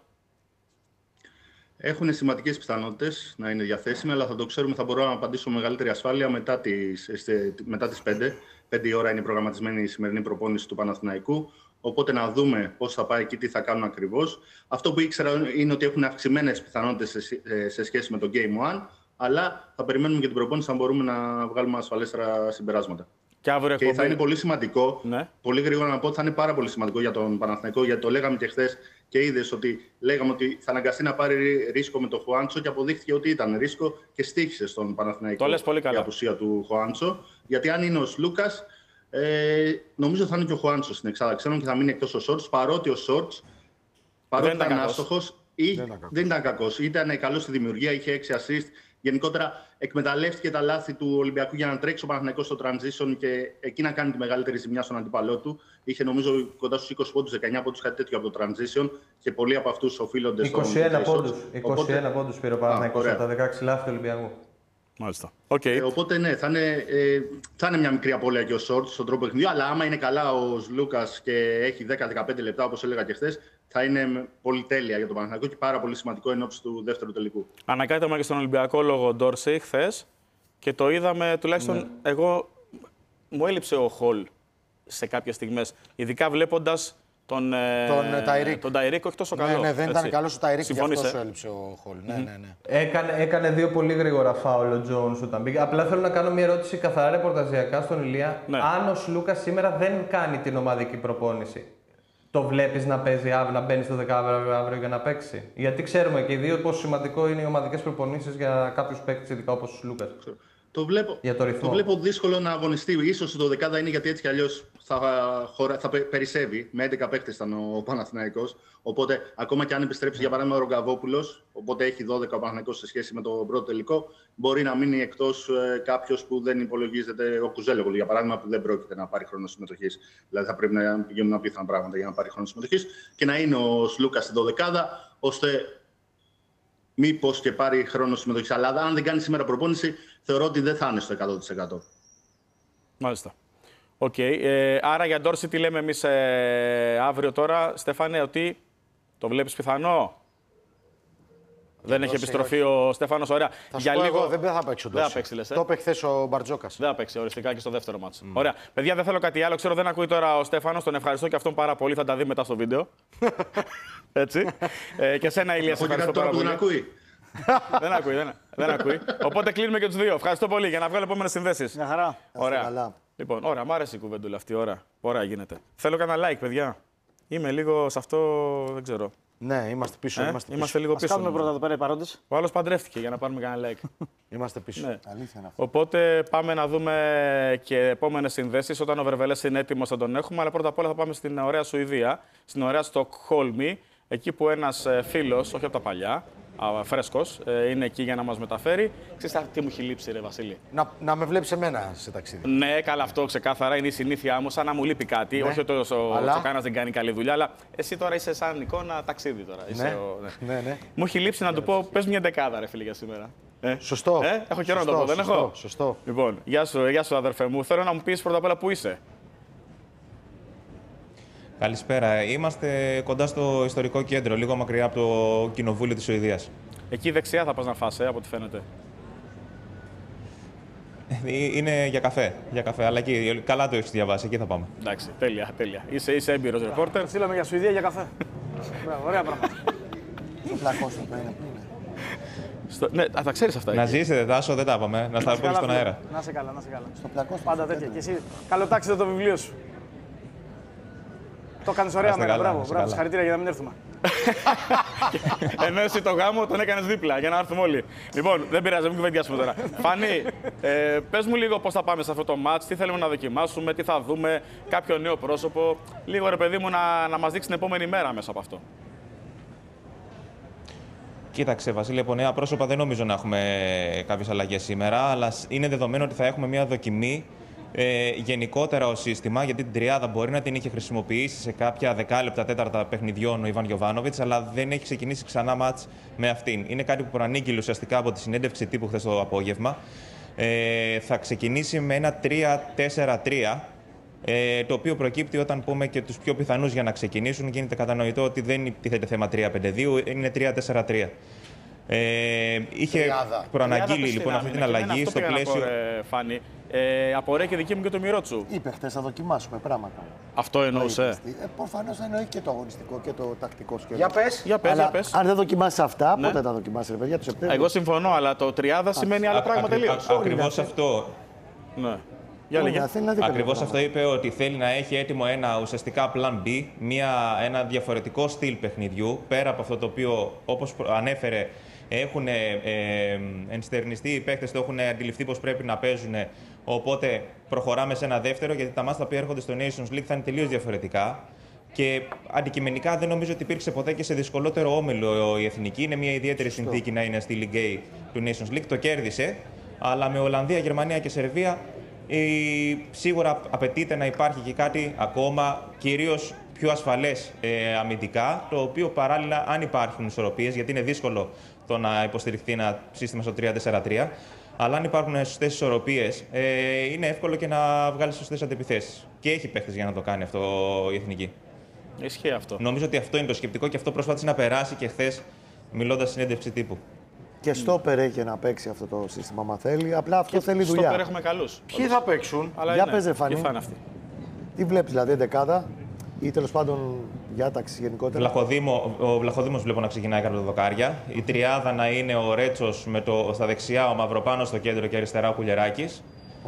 Έχουν σημαντικές πιθανότητες να είναι διαθέσιμοι, αλλά θα το ξέρουμε, θα μπορώ να απαντήσω με μεγαλύτερη ασφάλεια μετά τις 5. 5 η ώρα είναι προγραμματισμένη η σημερινή προπόνηση του Παναθηναϊκού. Οπότε να δούμε πώς θα πάει και τι θα κάνουν ακριβώς. Αυτό που ήξερα είναι ότι έχουν αυξημένες πιθανότητες σε σχέση με το Game 1, αλλά θα περιμένουμε και την προπόνηση να μπορούμε να βγάλουμε ασφαλέστερα συμπεράσματα. Και θα είναι πολύ σημαντικό, πολύ γρήγορα να πω ότι θα είναι πάρα πολύ σημαντικό για τον Παναθηναϊκό, γιατί το λέγαμε και χθες και είδες ότι λέγαμε ότι θα αναγκαστεί να πάρει ρίσκο με τον Χουάντσο και αποδείχθηκε ότι ήταν ρίσκο και στοίχησε στον Παναθηναϊκό η απουσία του Χουάντσο. Γιατί αν είναι ο Σλούκας, νομίζω θα είναι και ο Χουάντσο στην εξάδα ξένων και θα μείνει εκτός ο Σόρτς, παρότι ο Σόρτς ήταν άστοχος ή δεν ήταν κακός. Ήταν καλός στη δημιουργία, είχε 6 assist. Γενικότερα εκμεταλλεύτηκε τα λάθη του Ολυμπιακού για να τρέξει ο Παναθηναϊκός στο transition και εκεί να κάνει τη μεγαλύτερη ζημιά στον αντίπαλό του. Είχε νομίζω κοντά στους 20 πόντους, 19 πόντους, κάτι τέτοιο από το transition και πολλοί από αυτούς οφείλονται στο. 21 πόντους πήρε ο Παναθηναϊκός από τα 16 λάθη του Ολυμπιακού. Μάλιστα. Οπότε ναι, θα είναι μια μικρή απώλεια και ο Σόρτς στον τρόπο παιχνιδιού, αλλά άμα είναι καλά ο Λούκας και έχει 10-15 λεπτά, όπως έλεγα και χθες, θα είναι πολύ τέλεια για τον Παναθηναϊκό και πάρα πολύ σημαντικό εν ώψη του δεύτερου τελικού. Ανακάτευμα και στον Ολυμπιακό λόγω Ντόρσεϊ χθες και το είδαμε, τουλάχιστον εγώ, μου έλειψε ο Χολ σε κάποιες στιγμές, ειδικά βλέποντας τον Ταϊρίκ, όχι τόσο καλό. Ναι, δεν ήταν καλός ο Ταϊρίκ, γι' αυτό σου έλειψε ο Χολ. Ναι. Έκανε 2 πολύ γρήγορα φάουλ ο Τζόουνς όταν μπήκε. Απλά θέλω να κάνω μια ερώτηση καθαρά ρεπορταζιακά στον Ηλία. Αν ο Σλούκας σήμερα δεν κάνει την ομαδική προπόνηση, το βλέπεις να παίζει αύριο, να μπαίνει στο δεκάβριο αύριο για να παίξει? Γιατί ξέρουμε και οι δύο πόσο σημαντικό είναι οι ομαδικές προπονήσεις για κάποιους παίκτες, ειδικά όπως ο Σλούκας. Το βλέπω δύσκολο να αγωνιστεί. Ίσως το δεκάδα είναι γιατί έτσι κι αλλιώς θα περισσεύει. Με 11 παίκτες ήταν ο Παναθηναϊκός. Οπότε, ακόμα και αν επιστρέψει για παράδειγμα ο Ρογκαβόπουλος, οπότε έχει 12 ο Παναθηναϊκός σε σχέση με το πρώτο τελικό, μπορεί να μείνει εκτός κάποιος που δεν υπολογίζεται, ο Κουζέλογλου για παράδειγμα, που δεν πρόκειται να πάρει χρόνο συμμετοχής. Δηλαδή, θα πρέπει να πηγαίνουν απίθανα πράγματα για να πάρει χρόνο συμμετοχής και να είναι ο Σλούκας στην δωδεκάδα, ώστε μήπως και πάρει χρόνο συμμετοχής. Αλλά αν δεν κάνει σήμερα προπόνηση, θεωρώ ότι δεν θα είναι στο 100%. Μάλιστα. Άρα για Ντόρση τι λέμε εμείς αύριο τώρα, Στέφανε, ότι το βλέπεις πιθανό? Δεν έχει επιστροφή ο Στέφανος, ωραία. Για λίγο δεν θα παίξει ο Ντόρση. Το είπε χθες ο Μπαρτζόκας. Δεν θα παίξει οριστικά και στο δεύτερο μάτς. Ωραία. Παιδιά, δεν θέλω κάτι άλλο. Ξέρω δεν ακούει τώρα ο Στέφανος. Τον ευχαριστώ και αυτόν πάρα πολύ. Θα τα δει μετά στο βίντεο. Έτσι. Και σένα, Ηλία, σε ευχαριστώ πάρα πολύ. Δεν ακούει. Οπότε κλείνουμε και τους δύο. Ευχαριστώ πολύ για να βγάλω επόμενες συνδέσεις. Μια χαρά. Ωραία. Λοιπόν, ωραία, μου άρεσε η κουβέντουλα αυτή. Ωραία γίνεται. Θέλω κανένα like, παιδιά. Είμαι λίγο σε αυτό, δεν ξέρω. Ναι, είμαστε πίσω. Είμαστε λίγο πίσω. Κάνουμε πρώτα εδώ πέρα οι παρόντες. Ο άλλος παντρεύτηκε για να πάρουμε κανένα like. Είμαστε πίσω. Ναι. Αλήθεια είναι αυτό. Οπότε πάμε να δούμε και επόμενες συνδέσεις. Όταν ο Βερβελές είναι έτοιμος θα τον έχουμε. Αλλά πρώτα απ' όλα θα πάμε στην ωραία Σουηδία, στην ωραία Στοκχόλμη. Εκεί που ένας φίλος, όχι από τα παλιά, φρέσκος, είναι εκεί για να μας μεταφέρει. Ξέρεις τι μου έχει λείψει, ρε Βασίλη? Να με βλέπεις εμένα σε ταξίδι. Ναι, καλά, αυτό ξεκάθαρα είναι η συνήθειά μου. Σαν να μου λείπει κάτι. Όχι ότι ο Τσοκάνας δεν κάνει καλή δουλειά, αλλά εσύ τώρα είσαι σαν εικόνα ταξίδι τώρα. Ναι. Μου έχει λείψει να του πω, πες μια δεκάδα, ρε φίλε, για σήμερα. Σωστό. Έχω καιρό να το πω, δεν έχω? Σωστό. Λοιπόν, γεια σου αδερφέ μου. Θέλω να μου πεις πρώτα απ' όλα πού είσαι. Καλησπέρα. Είμαστε κοντά στο ιστορικό κέντρο, λίγο μακριά από το Κοινοβούλιο της Σουηδίας. Εκεί δεξιά θα πας να φας, από ό,τι φαίνεται. Είναι για καφέ, αλλά εκεί, καλά το έχεις διαβάσει, εκεί θα πάμε. Εντάξει, τέλεια. Είσαι έμπειρος ρεπόρτερ. Στείλαμε για Σουηδία για καφέ. Ωραία πράγματα. Το πλακώσιο το είναι. Ναι, τα ξέρεις αυτά. Να ζήσετε, Τάσο, δεν τα είπαμε. Να τα πούμε στον αέρα. Να σε καλά. Στο πλακώσιο. Πάντα τέτοια. Και εσύ, καλό τάξιδε το βιβλίο σου. Το κάνεις ωραία, Μέγα. Μπράβο. Συγχαρητήρια για να μην έρθουμε. Ενώ εσύ το γάμο τον έκανες δίπλα για να έρθουμε όλοι. Λοιπόν, δεν πειράζει, μην κουβεντιάσουμε τώρα. Φανή, πες μου λίγο πώς θα πάμε σε αυτό το μάτς, τι θέλουμε να δοκιμάσουμε, τι θα δούμε, κάποιο νέο πρόσωπο. Λίγο ρε παιδί μου να μας δείξει την επόμενη μέρα μέσα από αυτό. Κοίταξε, Βασίλη, από νέα πρόσωπα δεν νομίζω να έχουμε κάποιες αλλαγές σήμερα, αλλά είναι δεδομένο ότι θα έχουμε μια δοκιμή γενικότερα ως σύστημα, γιατί την τριάδα μπορεί να την είχε χρησιμοποιήσει σε κάποια δεκάλεπτα, τέταρτα παιχνιδιών ο Ιβάν Γιοβάνοβιτς, αλλά δεν έχει ξεκινήσει ξανά μάτς με αυτήν. Είναι κάτι που προανήγγειλε ουσιαστικά από τη συνέντευξη τύπου χθες το απόγευμα. Θα ξεκινήσει με ένα 3-4-3. Το οποίο προκύπτει όταν πούμε και τους πιο πιθανούς για να ξεκινήσουν. Γίνεται κατανοητό ότι δεν τίθεται θέμα 3-5-2, είναι 3-4-3. Είχε προαναγγείλει λοιπόν αυτή την αλλαγή στο πλαίσιο. Φάνη. Απορρέει και δική μου και το Μιρότσου. Είπε χθες θα δοκιμάσουμε πράγματα. Αυτό εννοούσε. Προφανώς εννοεί και το αγωνιστικό και το τακτικό σχέδιο. Για πες. Για πες. Αν δεν δοκιμάσεις αυτά, πότε θα δοκιμάσεις, ρε παιδιά, το Σεπτέμβριο? Εγώ συμφωνώ, αλλά το τριάδα σημαίνει άλλο πράγμα τελείως. Ακριβώς αυτό. Ναι. Ακριβώς αυτό είπε, ότι θέλει να έχει έτοιμο ένα ουσιαστικά plan B, ένα διαφορετικό στυλ παιχνιδιού, πέρα από αυτό το οποίο, όπως ανέφερε, έχουν ενστερνιστεί οι παίκτες, το έχουν αντιληφθεί πως πρέπει να παίζουν. Οπότε προχωράμε σε ένα δεύτερο, γιατί τα μάτς τα οποία έρχονται στο Nations League θα είναι τελείως διαφορετικά. Και αντικειμενικά δεν νομίζω ότι υπήρξε ποτέ και σε δυσκολότερο όμιλο η Εθνική. Είναι μια ιδιαίτερη συνθήκη να είναι στη Ligue A του Nations League. Το κέρδισε, αλλά με Ολλανδία, Γερμανία και Σερβία σίγουρα απαιτείται να υπάρχει και κάτι ακόμα, κυρίως πιο ασφαλές αμυντικά, το οποίο παράλληλα, αν υπάρχουν ισορροπίες, γιατί είναι δύσκολο το να υποστηριχθεί ένα σύστημα στο 3-4-3, αλλά αν υπάρχουν σωστές ισορροπίες, είναι εύκολο και να βγάλει σωστές αντεπιθέσεις. Και έχει παίχτες για να το κάνει αυτό η Εθνική. Ισχύει αυτό. Νομίζω ότι αυτό είναι το σκεπτικό και αυτό προσπάθησε να περάσει και χθες, μιλώντας συνέντευξη τύπου. Και στόπερ έχει να παίξει αυτό το σύστημα, άμα θέλει. Απλά αυτό θέλει δουλειά. Στόπερ έχουμε καλούς. Ποιοι θα παίξουν? Για πες, ρε Φανή. Τι βλέπεις, δηλαδή, ενδεκάδα ή τέλος πάντων διάταξη γενικότερα? Ο Βλαχοδήμος βλέπω να ξεκινάει κατά το δοκάρια. Η τριάδα να είναι ο Ρέτσος στα δεξιά, ο Μαυροπάνος στο κέντρο και αριστερά ο Κουλιεράκης.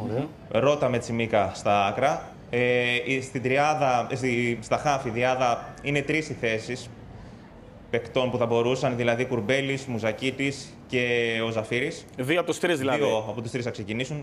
Ρώτα με Τσιμίκα στα άκρα. Στην τριάδα, στα χάφη διάδα είναι 3 οι θέσεις παικτών που θα μπορούσαν, δηλαδή Κουρμπέλης, Μουζακίτης και ο Ζαφύρης. 2 από τους 3 δηλαδή. 2 από τους 3 θα ξεκινήσουν.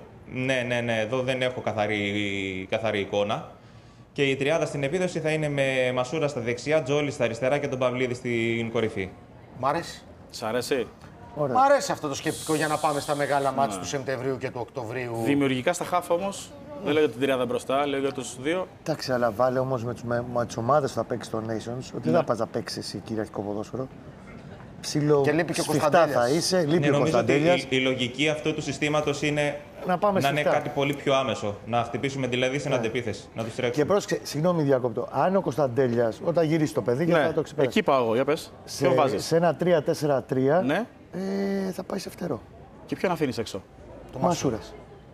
Ναι, εδώ δεν έχω καθαρή εικόνα. Και η τριάδα στην επίδοση θα είναι με Μασούρα στα δεξιά, Τζόλι στα αριστερά και τον Παυλίδη στην κορυφή. Μ' αρέσει. Σ' αρέσει? Ωραία. Μ' αρέσει αυτό το σκεπτικό για να πάμε στα μεγάλα μάτς του Σεπτεμβρίου και του Οκτωβρίου. Δημιουργικά στα χάφ όμως. Δεν λέω για την τριάδα μπροστά, λέω για τους 2. Εντάξει, αλλά βάλε όμως με τις ομάδες που θα παίξει στο Nations, ότι δεν θα πας να παίξεις εσύ κυριαρχικό ποδόσφαιρο. Ψήλο σφιχτά θα είσαι, λείπει ο Κωνσταντέλιας. Η λογική αυτού του συστήματος είναι να είναι κάτι πολύ πιο άμεσο. Να χτυπήσουμε δηλαδή σε αντεπίθεση, να τους τρέξουμε. Και πρόσεξε, συγγνώμη διακόπτω, αν ο Κωνσταντέλιας όταν γυρίσει το παιδί, γιατί θα το ξεπεράσει. Εκεί πάω εγώ, για πες. Ποιο βάζεις? Σε ένα 3-4-3 ναι. Θα πάει σε φτερό. Και ποιον αφήνεις έξω? Το Μασούρας.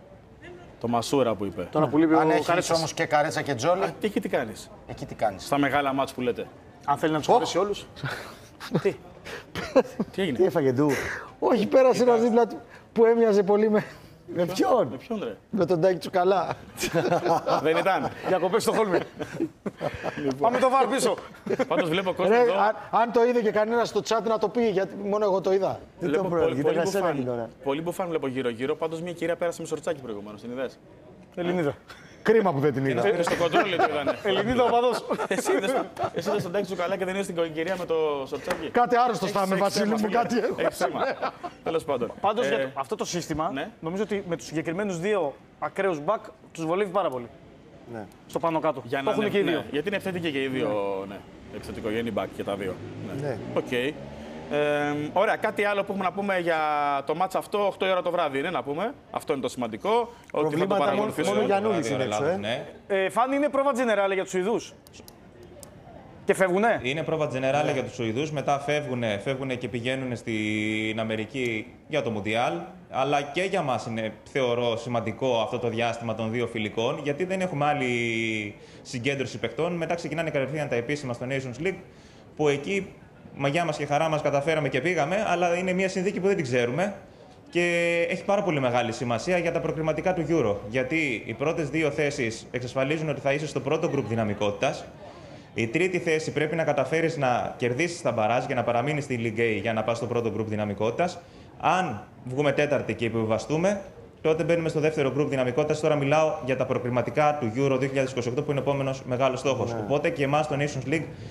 Το Μασούρα που είπε. Τώρα που λείπει ο Καρέτσας όμως και Καρέτσα και Τζόλι. Εκεί τι κάνεις? Εκεί τι κάνεις? Στα μεγάλα μάτς που λέτε. Αν θέλει να τους χωρέσει όλους. Τι έγινε? Τι έφαγε ντου? Όχι, πέρασε ένα δίπλα του που έμοιαζε πολύ με... Με ποιον? Με ποιον, ρε? Με τον Τάκη Τσουκαλά. Δεν ήταν? Διακοπές στο Χόλμη. Πάμε το βάρ πίσω. Πάντως βλέπω κόσμο εδώ. Αν το είδε και κανένας στο chat να το πει, γιατί μόνο εγώ το είδα. Δεν το πολύ μπουφάν βλέπω γύρω-γύρω. Πάντως μια κυρία πέρασε με σορτσάκι προηγουμένως. Την είδες? Ελληνίδα. Κρίμα που δεν την είδα. Πήρε στο κοντρόλ, το είδανε. Ελληνίδα ο παδός. Εσύ είδες τον Τάκη Τσουκαλά και δεν είδες την κυρία με το σορτσάκι? Κάτι άρρωστο θα είμαι, Βασίλη μου, κάτι Τέλος πάντων. Πάντως για αυτό το σύστημα, νομίζω ότι με τους συγκεκριμένους 2 ακραίους μπακ τους βολεύει πάρα πολύ. Στο πάνω κάτω. Το έχουν και οι 2. Γιατί είναι επιθετικοί και οι 2. Επιθετικογενή μπακ και τα 2. Οκ. Ωραία, κάτι άλλο που έχουμε να πούμε για το μάτς αυτό, 8 η ώρα το βράδυ είναι να πούμε. Αυτό είναι το σημαντικό. Προβλήματα μόνο Γιαννούλης είναι έξω, Φάνη, είναι πρόβα τζενεράλε για τους Σουηδούς. Και φεύγουνε. Είναι πρόβα τζενεράλε για τους Σουηδούς, μετά φεύγουν και πηγαίνουν στην Αμερική για το Μουντιάλ. Αλλά και για μας είναι, θεωρώ, σημαντικό αυτό το διάστημα των 2 φιλικών, γιατί δεν έχουμε άλλη συγκέντρωση παιχτών. Μετά ξεκινάνε κατευθείαν τα επίσημα στο Nations League, που εκεί μαγιά μας και χαρά μας καταφέραμε και πήγαμε, αλλά είναι μια συνθήκη που δεν την ξέρουμε και έχει πάρα πολύ μεγάλη σημασία για τα προκριματικά του Euro. Γιατί οι πρώτες 2 θέσεις εξασφαλίζουν ότι θα είσαι στο πρώτο γκρουπ δυναμικότητας. Η τρίτη θέση πρέπει να καταφέρεις να κερδίσεις τα μπαράζ και να παραμείνεις στη Ligue A για να πας στο πρώτο γκρουπ δυναμικότητας. Αν βγούμε τέταρτη και επιβιβαστούμε, τότε μπαίνουμε στο δεύτερο γκρουπ δυναμικότητας. Τώρα μιλάω για τα προκριματικά του Euro 2028 που είναι ο επόμενος μεγάλος στόχος. Οπότε και εμάς στο Nations League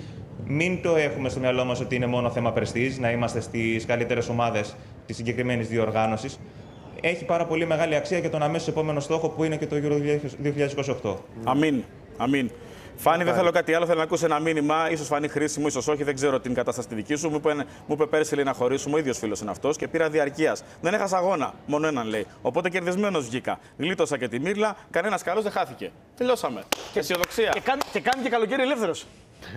μην το έχουμε στο μυαλό μας ότι είναι μόνο θέμα πρεστίζ, να είμαστε στις καλύτερες ομάδες της συγκεκριμένης διοργάνωσης. Έχει πάρα πολύ μεγάλη αξία και τον αμέσως επόμενο στόχο που είναι και το Euro 2028. Αμήν. Αμήν. Φάνη, δεν θέλω κάτι άλλο. Θέλω να ακούσω ένα μήνυμα. Ίσως φανεί χρήσιμο, ίσως όχι. Δεν ξέρω την κατάσταση τη δική σου. Μου είπε πέρσι, λέει, να χωρίσουμε. Ο ίδιος φίλος είναι αυτός και πήρα διαρκείας. Δεν έχασα αγώνα. Μόνο έναν, λέει. Οπότε κερδισμένος βγήκα. Γλίτωσα και τη μύρλα. Κανένας καλός δεν χάθηκε. Τελειώσαμε. Και αισιοδοξία. Και κάνει και καλοκαίρι ελεύθερος.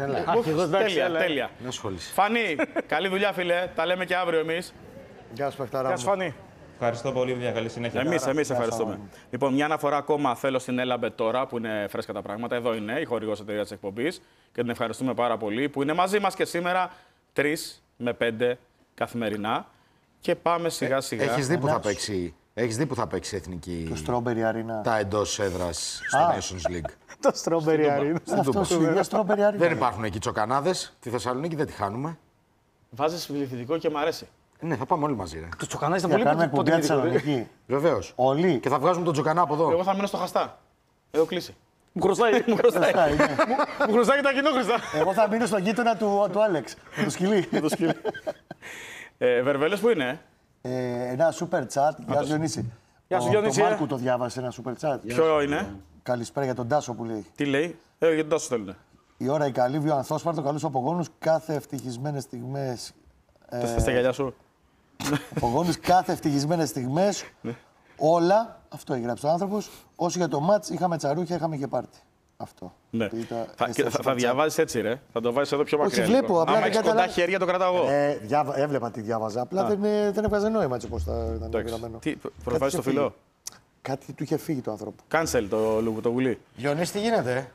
Τέλεια. Φάνη, καλή δουλειά, φίλε. Τα λέμε και αύριο εμείς. Γεια σου, Πεχταρά. Φάνη. Ευχαριστώ πολύ, μια καλή συνέχεια. Εμείς ευχαριστούμε. Λοιπόν, μια αναφορά ακόμα θέλω στην Έλαμπετ τώρα, που είναι φρέσκα τα πράγματα. Εδώ είναι η χορηγός εταιρεία της εκπομπής και την ευχαριστούμε πάρα πολύ που είναι μαζί μας και σήμερα 3 με 5 καθημερινά. Και πάμε σιγά σιγά. Έχεις δει που θα παίξει εθνική. Το Strawberry Arena. Τα εντός έδρας στο Nations League. Το Strawberry Arena. Δεν υπάρχουν εκεί τσοκανάδες. Τη Θεσσαλονίκη δεν τη χάνουμε. Βάζεις πληθυντικό και μ' αρέσει. Ναι, θα πάμε όλοι μαζί. Ρε. Το τσοκανάκι ήταν Θα κάνουμε εκπομπή Θεσσαλονίκη. Βεβαίως. Όλοι. Και θα βγάζουμε τον τσοκανά από εδώ. Εγώ θα μείνω στο Χαστά. Έχω κλείσει. Μου χρωστάει. Μου χρωστάει και τα κοινόχρηστα. Εγώ θα μείνω στον γείτονα του Άλεξ. Με το σκυλί. Βερβέλες που είναι. Ένα super chat. Γεια σου, Διονύση. Γεια σου, Διονύση. Το Μάρκο το διάβασε ένα super chat. Ποιο είναι. Καλησπέρα για τον Τάσο που λέει. Τι λέει. Για τον Τάσο θέλουνε. Η ώρα η καλή, βιο Ανθόσπαρτο, καλούς απογόνους, κάθε ευτυχισμένες στιγμές. Θες τα γυαλιά σου. Απογόνους, κάθε ευτυχισμένες στιγμές. Όλα, αυτό έγραψε ο άνθρωπος. Όσο για το μάτς, είχαμε τσαρούχια, είχαμε και πάρτι. Αυτό. Ναι. Θα διαβάζεις έτσι, ρε. Θα το βάζεις εδώ πιο μακριά. Όχι, βλέπω. Απλά άμα έχεις κοντά χέρια, το κρατάω εγώ. Έβλεπα τι διάβαζα. Απλά δεν έβγαζε νόημα έτσι όπως ήταν γραμμένο. Τι, προβάζεις το φιλό. Κάτι του είχε φύγει το άνθρωπο. Κάνσελ το γουλί. Διονύση, τι γίνεται.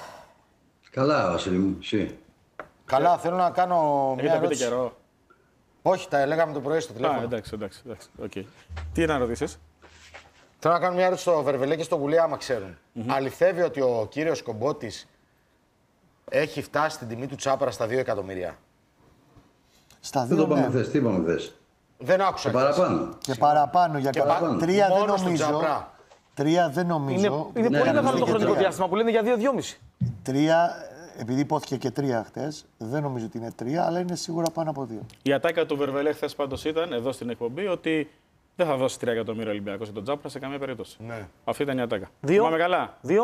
Καλά, Βασίλη μου, εσύ. Καλά, θέλω να κάνω μια ερώτηση. Καιρό. Όχι, τα λέγαμε το πρωί στο τηλέφωνο. Εντάξει. Okay. Τι να ρωτήσεις. Θέλω να κάνω μια ερώτηση στο Βερβελέ και στο Γουλή, άμα ξέρουν. Αληθεύει ότι ο κύριος Κομπότης έχει φτάσει την τιμή του Τσάπρα στα 2 εκατομμύρια. Στα 2 Δεν το είπαμε χθες, τι είπαμε χθες. Δεν άκουσα. Και παραπάνω. Και παραπάνω για καλά. 3 δεν νομίζω. 3 δεν νομίζω. Είναι πολύ μεγάλο το χρονικό διάστημα που λένε για 2-2,5. 3, επειδή υπόθηκε και 3 χτες, δεν νομίζω ότι είναι 3, αλλά είναι σίγουρα πάνω από 2. Η ατάκα του Βερβελέ χθες πάντως ήταν εδώ στην εκπομπή ότι δεν θα δώσει 3 εκατομμύρια Ολυμπιακός για τον Τσάπρα σε καμία περίπτωση. Ναι. Αυτή ήταν η ατάκα. 2. Πάμε καλά. 2.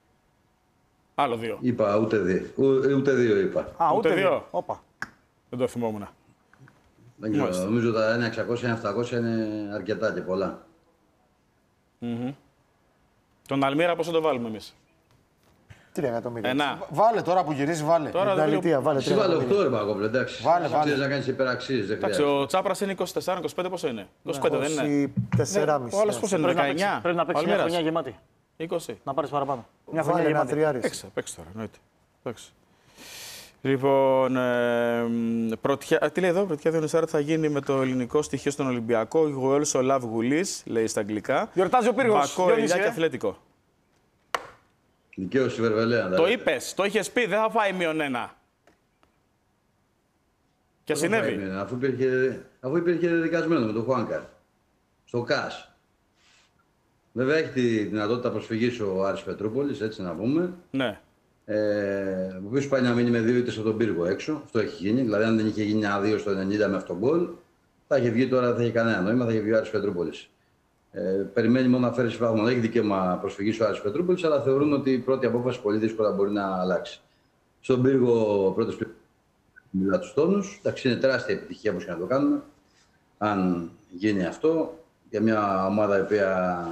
Άλλο 2. Είπα ούτε 2. Ούτε 2 είπα. Α, ούτε 2. Όπα. Δεν το θυμόμουν. Δεν ξέρω. Νομίζω τα 1.600, 1.700 είναι αρκετά και πολλά. Τον Αλμύρα πώς θα το βάλουμε εμείς. 3 εκατομμύρια. Ένα. Βάλε τώρα που γυρίζει, βάλε. Τώρα βάλε 3 Βάλε 8 εκατομμύρια. ρε Παγκόπλε, εντάξει. Βάλε. Ξέρεις να κάνεις υπεραξίες, δεν Εντάξει, χρειάζεται. ο Τσάπρας είναι 24-25, πόσο είναι. 25 δεν είναι. 4,5. Ο άλλος πώς είναι, 19. Πρέπει να παίξει μια χρονιά γεμάτη. 20. Να πάρεις παραπάνω. Μια χρονιά Βάλε ένα γεμάτη. τριάρι. Παίξε τώρα, εννοείται. Εντάξει. Λοιπόν, τι λέει εδώ, πρωτιά Διονυσάρα θα γίνει με το ελληνικό στοιχείο στον Ολυμπιακό. We also love Γουλής, λέει στα αγγλικά. Γιορτάζει ο Πύργος. Μπακό, Ηλιά και Αθλέτικο. Δικαίωση Βερβελέα. Το είπες, το είχες πει, δεν θα φάει -1. Και συνέβη. Αφού υπήρχε δικασμένο με τον Χουάνκαρ. Στο ΚΑΣ. Βέβαια έχει τη δυνατότητα προσφυγής ο Άρης Πετρούπολης, έτσι να πούμε. Ναι. Ο οποίος πάει να μείνει με 2 ήττες από τον πύργο έξω. Αυτό έχει γίνει. Δηλαδή, αν δεν είχε γίνει ένα 2 στο 90 με αυτόν τον γκολ, θα είχε βγει τώρα, δεν θα είχε κανένα νόημα, θα είχε βγει ο Άρης Πετρούπολης. Περιμένει μόνο να φέρει συμφράγμα. Έχει δικαίωμα προσφυγής ο Άρης Πετρούπολης, αλλά θεωρούν ότι η πρώτη απόφαση πολύ δύσκολα μπορεί να αλλάξει. Στον πύργο, ο πρώτος μιλά τους τόνους. Εντάξει, είναι τεράστια επιτυχία όπως και να το κάνουμε. Αν γίνει αυτό, για μια ομάδα η οποία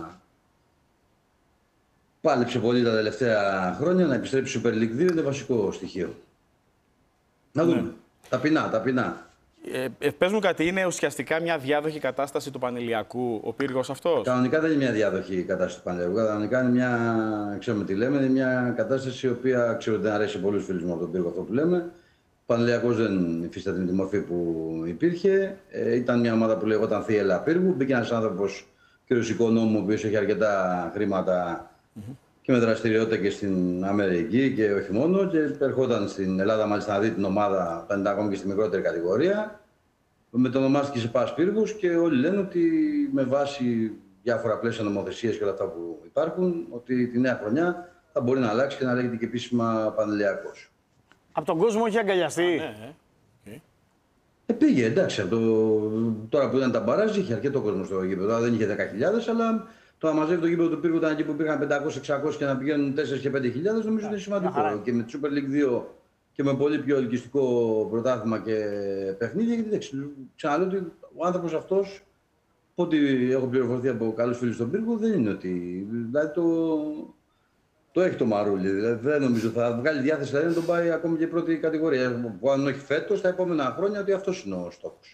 πάλεψε πολύ τα τελευταία χρόνια, να επιστρέψει Super League 2 είναι βασικό στοιχείο. Να δούμε. Ναι. Ταπεινά. Πες μου κάτι, είναι ουσιαστικά μια διάδοχη κατάσταση του Πανηλιακού ο Πύργος αυτός? Κανονικά δεν είναι μια διάδοχη κατάσταση του Πανηλιακού. Κανονικά είναι μια, ξέρουμε τι λέμε, είναι μια κατάσταση η οποία ξέρω ότι δεν αρέσει σε πολλούς φίλους μου από τον Πύργο αυτό που λέμε. Ο Πανηλιακός δεν υφίσταται τη μορφή που υπήρχε. Ήταν μια ομάδα που λεγόταν Θίελα Πύργου. Μπήκε ένας άνθρωπος, κ. Οικονόμου, ο οποίος έχει αρκετά χρήματα και με δραστηριότητα και στην Αμερική και όχι μόνο. Και ερχόταν στην Ελλάδα μάλιστα να δει την ομάδα, ήταν ακόμη και στη μικρότερη κατηγορία. Μετονομάστηκε σε ΠΑΣ Πύργους και όλοι λένε ότι με βάση διάφορα πλαίσια νομοθεσίες και όλα αυτά που υπάρχουν, ότι τη νέα χρονιά θα μπορεί να αλλάξει και να λέγεται και επίσημα Πανηλιακός. Από τον κόσμο έχει αγκαλιαστεί. Πήγε, εντάξει. Τώρα που ήταν τα μπαράζ είχε αρκετό κόσμο στο γήπεδο. Δεν είχε 10.000, αλλά το να μαζεύει το γήπεδο του Πύργου ήταν εκεί που πήγαν 500-600 και να πηγαίνουν 4 και 5.000, νομίζω ότι είναι σημαντικό. Και με τη Super League 2 και με πολύ πιο ελκυστικό πρωτάθλημα και παιχνίδια. Γιατί ξαναλέω ότι ο άνθρωπος αυτός, ό,τι έχω πληροφορηθεί από καλούς φίλους στον Πύργο, δεν είναι ότι. Δηλαδή το έχει το μαρούλι. Δηλαδή δεν νομίζω θα βγάλει διάθεση δηλαδή, να τον πάει ακόμη και πρώτη κατηγορία. Που αν όχι φέτος, τα επόμενα χρόνια, ότι αυτός είναι ο στόχος.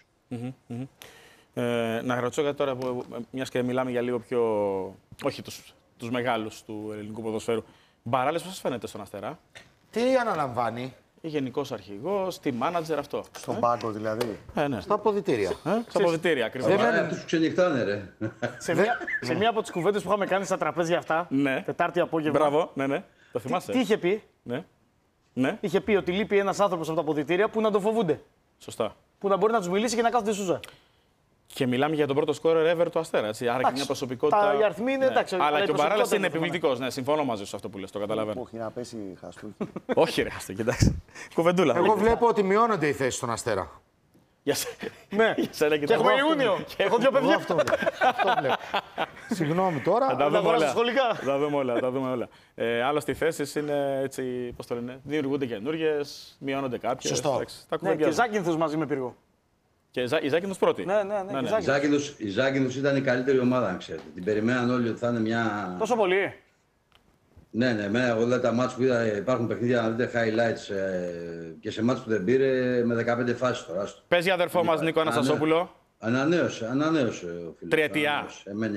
Να ρωτήσω κάτι τώρα, μιας και μιλάμε για λίγο πιο. Όχι τους μεγάλους του ελληνικού ποδοσφαίρου. Μπαράλες, πώς σας φαίνεται στον Αστέρα? Τι αναλαμβάνει? Γενικός αρχηγός, τι μάνατζερ αυτό. Στον πάγκο δηλαδή. Ναι. Στα αποδυτήρια. Στα αποδυτήρια, ακριβώς. Αυτούς που ξενυχτάνε, ρε. Σε μία από τις κουβέντες που είχαμε κάνει στα τραπέζια αυτά, Τετάρτη απόγευμα. Μπράβο, ναι. Το θυμάσαι. Τι είχε πει? Ναι. Είχε πει ότι λείπει ένας άνθρωπος από τα αποδυτήρια που να το φοβούνται. Σωστά. Που να μπορεί να τους μιλήσει και να κάθονται σούζα. Και μιλάμε για τον πρώτο σκόρερ ever του Αστέρα. Έτσι. Άρα και μια προσωπικότητα. Οι αριθμοί είναι εντάξει. Αλλά και ο Μπαράλας είναι επιβλητικός. Ναι, συμφωνώ μαζί σου αυτό που λες. Το καταλαβαίνω. Όχι, να πέσει χαστούκι. Όχι, ρε, χαστούκι, εντάξει. Κουβεντούλα. Εγώ βλέπω ότι μειώνονται οι θέσεις στον Αστέρα. Ναι, και έχουμε Ιούνιο. Έχω 2 παιδιά. Αυτό βλέπω. Συγγνώμη τώρα. Θα τα δούμε όλα. Σχολικά. Τα δούμε όλα. Άλλωστε οι θέσεις είναι έτσι, πώς το λένε, δημιουργούνται καινούργιες, μειώνονται κάποιες. Σωστό. Και Ζάκυνθος μαζί με Πύργο. Και η Ζάκυνθος πρώτη. Ναι. Η Ζάκυνθος ήταν η καλύτερη ομάδα, αν ξέρετε. Την περιμέναν όλοι ότι θα είναι μια. Τόσο πολύ. Ναι, όλα τα μάτς που είδα, υπάρχουν παιχνίδια να δείτε highlights και σε μάτς που δεν πήρε με 15 φάσεις τώρα. Παίζει αδερφό μας Νίκο Αναστασόπουλο. Ανανέωσε ο φίλος. Τριετία.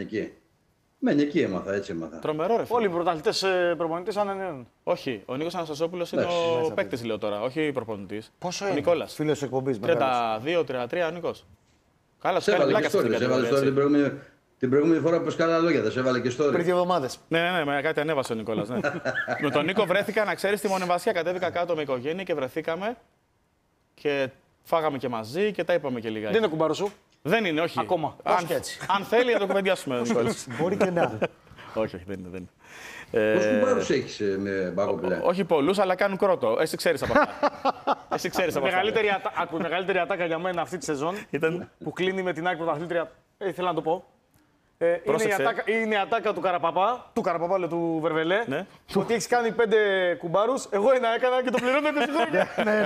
Μένει εκεί έτσι έμαθα. Τρομερό ρε φίλε. Όλοι οι πρωταθλητές προπονητές ανανέουν. Όχι, ο Νίκος Αναστασόπουλος είναι ο παίκτης, λέω τώρα, όχι ο προπονητής. Πόσο είναι? Ο Νικόλας. Φίλος εκπομπής. 32-33 ο Νίκος. Καλά, σου κάνει πλάκα αυτή την κατηγορία. Την προηγούμενη φορά που σκάλα λόγια, θα σε έβαλε και story. Πριν 2 εβδομάδες. Ναι, κάτι ανέβασε ο Νικόλας. Ναι. Με τον Νίκο βρέθηκα, να ξέρεις, στη Μονεβασιά. Κατέβηκα κάτω με οικογένεια και βρεθήκαμε και φάγαμε και μαζί και τα είπαμε και λιγάκι. Δεν είναι κουμπάρο σου. Δεν είναι, όχι. Ακόμα. Αν θέλει να το κουβεντιάσουμε, Νικόλας. Μπορεί και να. Όχι, δεν είναι. Πόσους κουμπάρους έχεις με μπάκο πλέον? Όχι πολλούς, αλλά κάνουν κρότο. Εσύ ξέρεις από αυτά. Η μεγαλύτερη ατάκα για μένα αυτή τη σεζόν που κλείνει με την ΑΕΚ πρωταθλήτρια. Ήθελα να το πω. Είναι η ατάκα του Καραπαπά, λέω του Βερβελέ, ότι έχεις κάνει 5 κουμπάρους, εγώ ένα έκανα και το πληρώνετε στη χρόνια.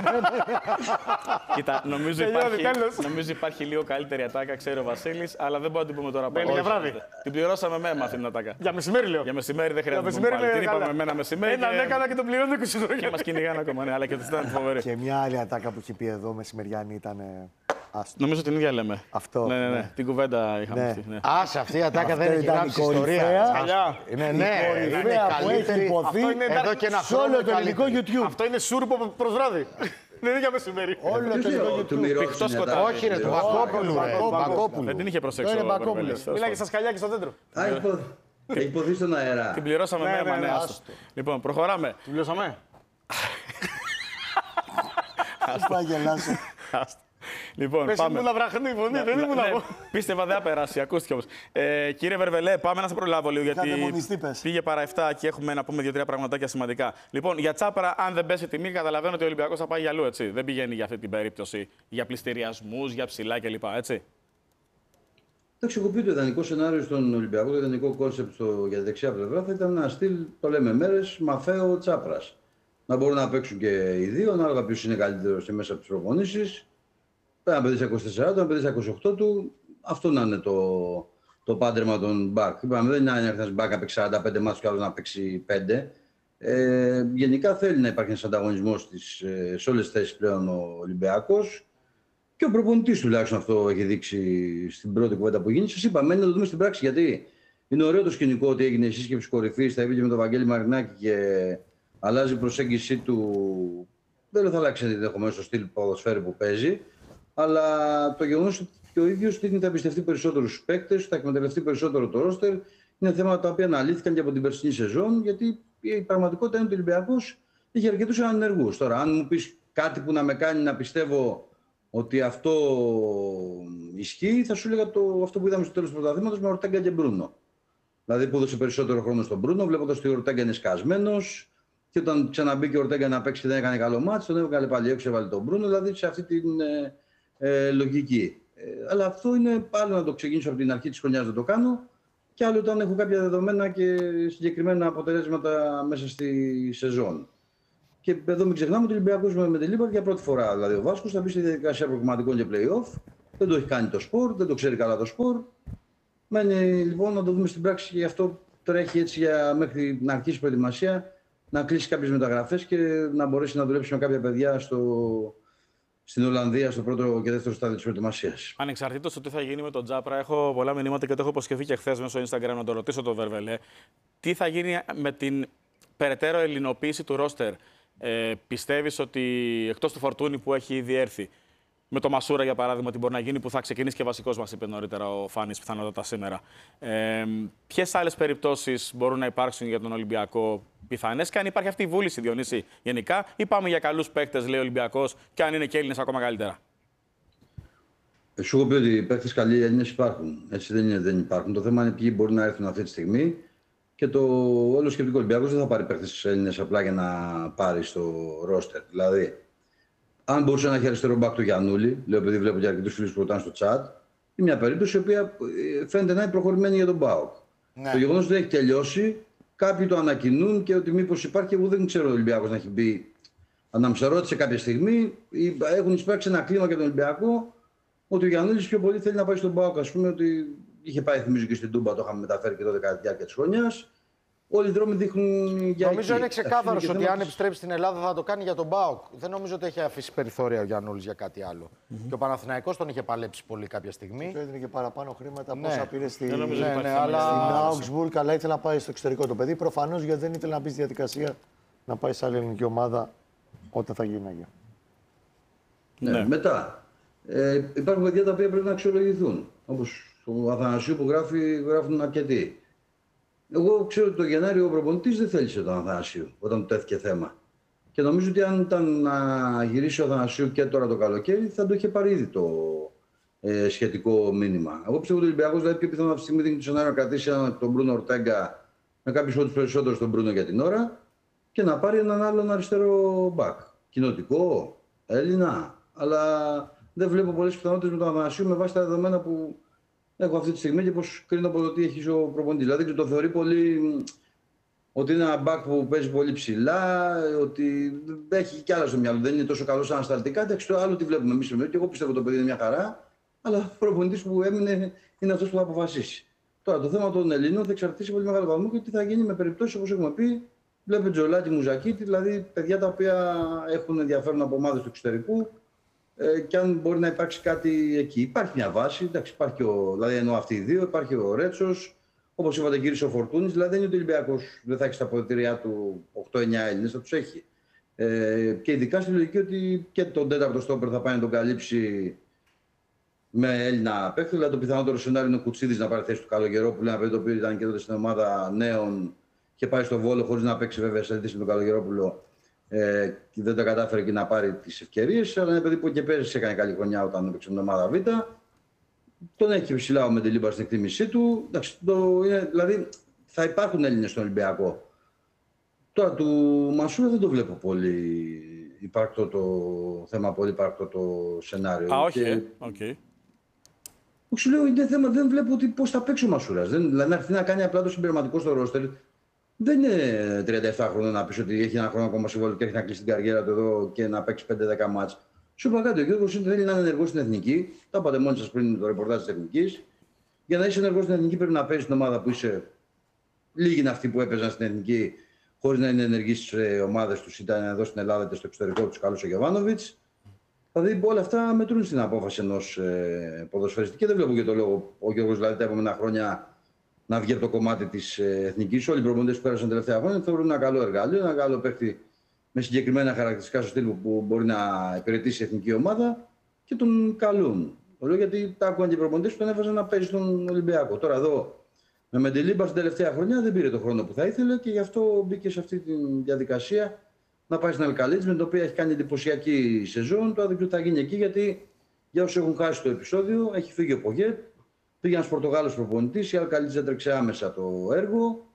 Κοίτα, νομίζω υπάρχει λίγο καλύτερη ατάκα, ξέρει ο Βασίλης, αλλά δεν μπορώ να την πούμε τώρα πάλι. Για βράδυ. Την πληρώσαμε με αυτή την ατάκα. Για μεσημέρι λέω. Για μεσημέρι δεν χρειάζεται. Την είπαμε με ένα μεσημέρι. Έναν έκανα και το πληρώνετε 20 χρόνια. Και μας κυνηγάνε ακόμα, αλλά και ήταν φοβερή. Και μια άλλη ατάκα που έχει πει εδώ μεσημεριανή ήταν. Νομίζω την ίδια λέμε. Αυτό. Ναι. Την κουβέντα είχαμε αυτή. Άσε, αυτή η ατάκα δεν έχει γράψει ιστορία. Ναι, είναι καλύτερη. Εδώ και ένα χρόνο. Σε όλο το ελληνικό YouTube. Αυτό είναι σούρπο προς βράδυ. Δεν είναι για μεσημέρι. Όλο το ελληνικό YouTube. Πιχτό σκοτάδι. Όχι, ρε, του Μπακόπουλου. Δεν την είχε προσέξει. Μιλάει και στα σκαλιάκι στο δέντρο. Έχει υποθεί στον αέρα. Την πληρώσαμε με αίμα, ναι. Λοιπόν, προχωράμε. Την πληρώσαμε. Ας πάει γελάσω. Λοιπόν, πες πάμε. Ήμουν βραχνή φωνή, δεν ήμουν εγώ. Πίστευα δεν θα περάσει, ακούστηκε όμως. Κύριε Βερβελέ, πάμε να σε προλάβω λίγο, γιατί πήγε παρά 7 και έχουμε να πούμε 2-3 πραγματάκια σημαντικά. Λοιπόν, για Τσάπρα, αν δεν πέσει η τιμή, καταλαβαίνω ότι ο Ολυμπιακός θα πάει για αλλού, έτσι. Δεν πηγαίνει για αυτή την περίπτωση, για πληστηριασμούς, για ψηλά κλπ. Έτσι. Εντάξει, εγώ πει το ιδανικό σενάριο στον Ολυμπιακό, το ιδανικό κόνσεπτ για τη δεξιά πλευρά θα ήταν να στείλει, το λέμε μέρες, Μαφαίο Τσάπρας. Να μπορούν να παίξουν και οι δύο, ανάλογα ποιος είναι καλύτερος και μέσα από τις προπονήσεις. Ένα παιδί στα 24 του, ένα παιδί στα 28 του, αυτό να είναι το πάντρεμα των μπακ. Είπαμε, δεν είναι ένας μπακ να παίξει 45 μάτς και άλλο να παίξει 5. Γενικά θέλει να υπάρχει ένας ανταγωνισμός σε όλες τις θέσεις πλέον ο Ολυμπιακός. Και ο προπονητής τουλάχιστον αυτό έχει δείξει στην πρώτη κουβέντα που γίνει. Σας είπα, μένει να το δούμε στην πράξη, γιατί είναι ωραίο το σκηνικό ότι έγινε η σύσκεψη κορυφής, θα είπε και με τον Βαγγέλη Μαρινάκη και αλλάζει η προσέγγιση του. Δεν θα αλλάξει ενδεχομένως το στυλ ποδοσφαίρου που παίζει. Αλλά το γεγονός ότι και ο ίδιος δείχνει θα εμπιστευτεί περισσότερους στους παίκτες, θα εκμεταλλευτεί περισσότερο το ρόστερ. Είναι θέματα τα οποία αναλύθηκαν και από την περσινή σεζόν, γιατί η πραγματικότητα είναι ότι ο Ολυμπιακός είχε αρκετούς ανενεργούς. Τώρα, αν μου πεις κάτι που να με κάνει να πιστεύω ότι αυτό ισχύει, θα σου έλεγα αυτό που είδαμε στο τέλος του πρωταθλήματος με Ορτέγκα και Μπρούνο. Δηλαδή που έδωσε περισσότερο χρόνο στον Μπρούνο, βλέποντας ότι ο Ορτέγκα είναι σκασμένος Και όταν ξαναμπήκε ο Ορτέγκα να παίξει και δεν έκανε καλό μάτς, τον έβγαλε πάλι έξω, έβαλε τον Μπρούνο, δηλαδή σε αυτή την λογική. Αλλά αυτό είναι άλλο να το ξεκινήσω από την αρχή της χρονιάς να το κάνω, και άλλο όταν έχω κάποια δεδομένα και συγκεκριμένα αποτελέσματα μέσα στη σεζόν. Και εδώ μην ξεχνάμε ότι ο Ολυμπιακός με την Λίμπαρ για πρώτη φορά. Δηλαδή ο Βάσκος θα μπει στη διαδικασία προγραμματικών και play-off. Δεν το έχει κάνει το σπορ, δεν το ξέρει καλά το σπορ. Μένει λοιπόν να το δούμε στην πράξη και γι' αυτό τρέχει έτσι μέχρι να αρχίσει η προετοιμασία, να κλείσει κάποιες μεταγραφές και να μπορέσει να δουλέψει με κάποια παιδιά στην Ολλανδία, στο πρώτο και δεύτερο στάδιο της προετοιμασίας. Ανεξαρτήτως του τι θα γίνει με τον Τζάπρα, έχω πολλά μηνύματα και το έχω υποσχεθεί και χθες μέσω Instagram να το ρωτήσω τον Βερβελέ. Τι θα γίνει με την περαιτέρω ελληνοποίηση του ρόστερ? Πιστεύεις ότι εκτός του Φορτούνη που έχει ήδη έρθει, με το Μασούρα για παράδειγμα, ότι μπορεί να γίνει, που θα ξεκινήσει και βασικός, μας είπε νωρίτερα ο Φάνης, πιθανότατα σήμερα. Ποιες άλλες περιπτώσεις μπορούν να υπάρξουν για τον Ολυμπιακό πιθανές, και αν υπάρχει αυτή η βούληση, Διονύση, γενικά, ή πάμε για καλούς παίκτες, λέει ο Ολυμπιακός, και αν είναι και Έλληνες ακόμα καλύτερα? Σου έχω πει ότι οι παίκτες καλοί Έλληνες υπάρχουν. Έτσι δεν είναι, δεν υπάρχουν. Το θέμα είναι ποιοι μπορεί να έρθουν αυτή τη στιγμή. Και το όλο σκεπτικό Ολυμπιακός δεν θα πάρει παίκτες Έλληνες απλά για να πάρει στο ρόστερ. Δηλαδή, αν μπορούσε να έχει αριστερό μπακ του Γιαννούλη, λέω επειδή βλέπω και αρκετούς φίλους που ρωτάνε στο chat, είναι μια περίπτωση η οποία φαίνεται να είναι προχωρημένη για τον ΠΑΟΚ. Ναι. Το γεγονός ότι δεν έχει τελειώσει, κάποιοι το ανακοινούν και ότι μήπως υπάρχει, εγώ δεν ξέρω ο Ολυμπιακός να έχει μπει. Ανάμεσα ρώτησε κάποια στιγμή, έχουν εισπράξει ένα κλίμα για τον Ολυμπιακό, ότι ο Γιαννούλης πιο πολύ θέλει να πάει στον ΠΑΟΚ. Ας πούμε ότι είχε πάει, θυμίζω, και στην Τούμπα, το είχαμε μεταφέρει και τότε κατά τη διάρκεια της χρονιάς. Όλοι οι δρόμοι δείχνουν για Νομίζω εκεί. είναι ξεκάθαρο ότι αν επιστρέψει στην Ελλάδα θα το κάνει για τον ΠΑΟΚ. Δεν νομίζω ότι έχει αφήσει περιθώρια ο Γιαννούλης για κάτι άλλο. Και ο Παναθηναϊκός τον είχε παλέψει πολύ κάποια στιγμή. Και έδινε και παραπάνω χρήματα από όσα πήρε στην Augsburg, αλλά ήθελε να πάει στο εξωτερικό το παιδί. Προφανώς γιατί δεν ήθελε να μπει στη διαδικασία να πάει σε άλλη ελληνική ομάδα όταν θα γίναγε. Ναι. Μετά. Υπάρχουν παιδιά τα οποία πρέπει να αξιολογηθούν. Όπως ο Αθανασίου που γράφουν αρκετοί. Εγώ ξέρω ότι το Γενάριο ο προπονητής δεν θέλησε τον Αθανασίου όταν του τέθηκε θέμα. Και νομίζω ότι αν ήταν να γυρίσει ο Αθανασίου και τώρα το καλοκαίρι, θα το είχε πάρει ήδη το σχετικό μήνυμα. Εγώ πιστεύω ότι ο Ολυμπιακός δηλαδή πιο πιθανό αυτή τη στιγμή δίνει το σενάριο να κρατήσει τον Μπρούνο Ορτέγκα με κάποιους όρους περισσότερους στον Μπρούνο για την ώρα και να πάρει έναν άλλον αριστερό μπακ. Κοινοτικό, Έλληνα. Αλλά δεν βλέπω πολλές πιθανότητες με τον Αθανασίου με βάση τα δεδομένα που έχω αυτή τη στιγμή και πώς κρίνω από το τι έχει ο προπονητής. Δηλαδή το θεωρεί πολύ ότι είναι ένα μπακ που παίζει πολύ ψηλά, ότι έχει κι άλλα στο μυαλό. Δεν είναι τόσο καλό ανασταλτικά. Εντάξει, το άλλο τι βλέπουμε εμείς. Και εγώ πιστεύω το παιδί είναι μια χαρά, αλλά ο προπονητής που έμεινε είναι αυτός που θα αποφασίσει. Τώρα το θέμα των Ελλήνων θα εξαρτήσει πολύ μεγάλο βαθμό και τι θα γίνει με περιπτώσεις όπως έχουμε πει. Βλέπετε Τζολάκη, Μουζακίτη, δηλαδή παιδιά τα οποία έχουν ενδιαφέρον από ομάδες του εξωτερικού. Και αν μπορεί να υπάρξει κάτι εκεί. Υπάρχει μια βάση, εντάξει, υπάρχει δηλαδή εννοώ αυτοί οι δύο, υπάρχει ο Ρέτσος, όπως είπατε γύρισε ο Φορτούνης, δηλαδή δεν είναι ότι ο Ολυμπιακός δεν θα έχει στα αποδυτήριά του 8-9 Έλληνες, θα τους έχει. Και ειδικά στη λογική ότι και τον τέταρτο στόπερ θα πάει να τον καλύψει με Έλληνα παίκτη. Δηλαδή το πιθανότερο σενάριο είναι ο Κουτσίδης να πάρει θέση του Καλογερόπουλου, ένα παιδί το οποίο ήταν και τότε στην ομάδα νέων και πάει στο Βόλο χωρίς να παίξει βέβαια σε αντίθεση με τον Καλογερόπουλο. Και δεν τα κατάφερε και να πάρει τις ευκαιρίες, αλλά είναι παιδί που και πέρυσι έκανε καλή χρονιά όταν έπαιξε με την ομάδα Β. Τον έχει ψηλά ο Μεντελίμπαρ στην εκτίμησή του. Δηλαδή θα υπάρχουν Έλληνες στον Ολυμπιακό. Τώρα του Μασούρα δεν το βλέπω πολύ υπάρκτο το θέμα, πολύ υπάρκτο το σενάριο. Όχι. Σου λέω είναι θέμα, δεν βλέπω πώς θα παίξει ο Μασούρας. Δηλαδή να έρθει να κάνει απλά το συμπληρωματικό στο ρόστερ. Δεν είναι 37 χρόνια να πεις ότι έχει ένα χρόνο ακόμα συμβόλαιο και έχει να κλείσει την καριέρα του εδώ και να παίξει 5-10 μάτς. Σου είπα κάτι, ο Γιώργος θέλει να είναι ενεργός στην εθνική. Τα είπατε μόνοι σας πριν το ρεπορτάζ της εθνικής. Για να είσαι ενεργός στην εθνική πρέπει να παίζεις την ομάδα που είσαι. Λίγοι είναι αυτοί που έπαιζαν στην εθνική χωρίς να είναι ενεργοί στις ομάδες τους, ήταν εδώ στην Ελλάδα είτε στο εξωτερικό του καλούς ο Γιοβάνοβιτς. Δηλαδή όλα αυτά μετρούν στην απόφαση ενός ποδοσφαιριστή και δεν βλέπω για το λόγο ο Γιώργος δηλαδή τα επόμενα χρόνια να βγει από το κομμάτι της εθνικής. Όλοι οι προπονητές που πέρασαν τελευταία χρόνια θεωρούν ένα καλό εργαλείο, ένα καλό παίκτη με συγκεκριμένα χαρακτηριστικά στο στυλ που μπορεί να υπηρετήσει η εθνική ομάδα και τον καλούν. Το λέω γιατί τα άκουγαν και οι προπονητές που τον έβαζαν να παίζει στον Ολυμπιακό. Τώρα εδώ με Μεντελίμπαρ στην τελευταία χρονιά δεν πήρε το χρόνο που θα ήθελε και γι' αυτό μπήκε σε αυτή τη διαδικασία να πάει στην Αλκαλίτς, με την οποία έχει κάνει εντυπωσιακή σεζόν. Τώρα δεν ξέρω τι θα γίνει εκεί γιατί για όσους έχουν χάσει το επεισόδιο έχει φύγει ο Πογέτ. Πήγε ένας Πορτογάλος προπονητής, η Αλκαλίτς έτρεξε άμεσα το έργο.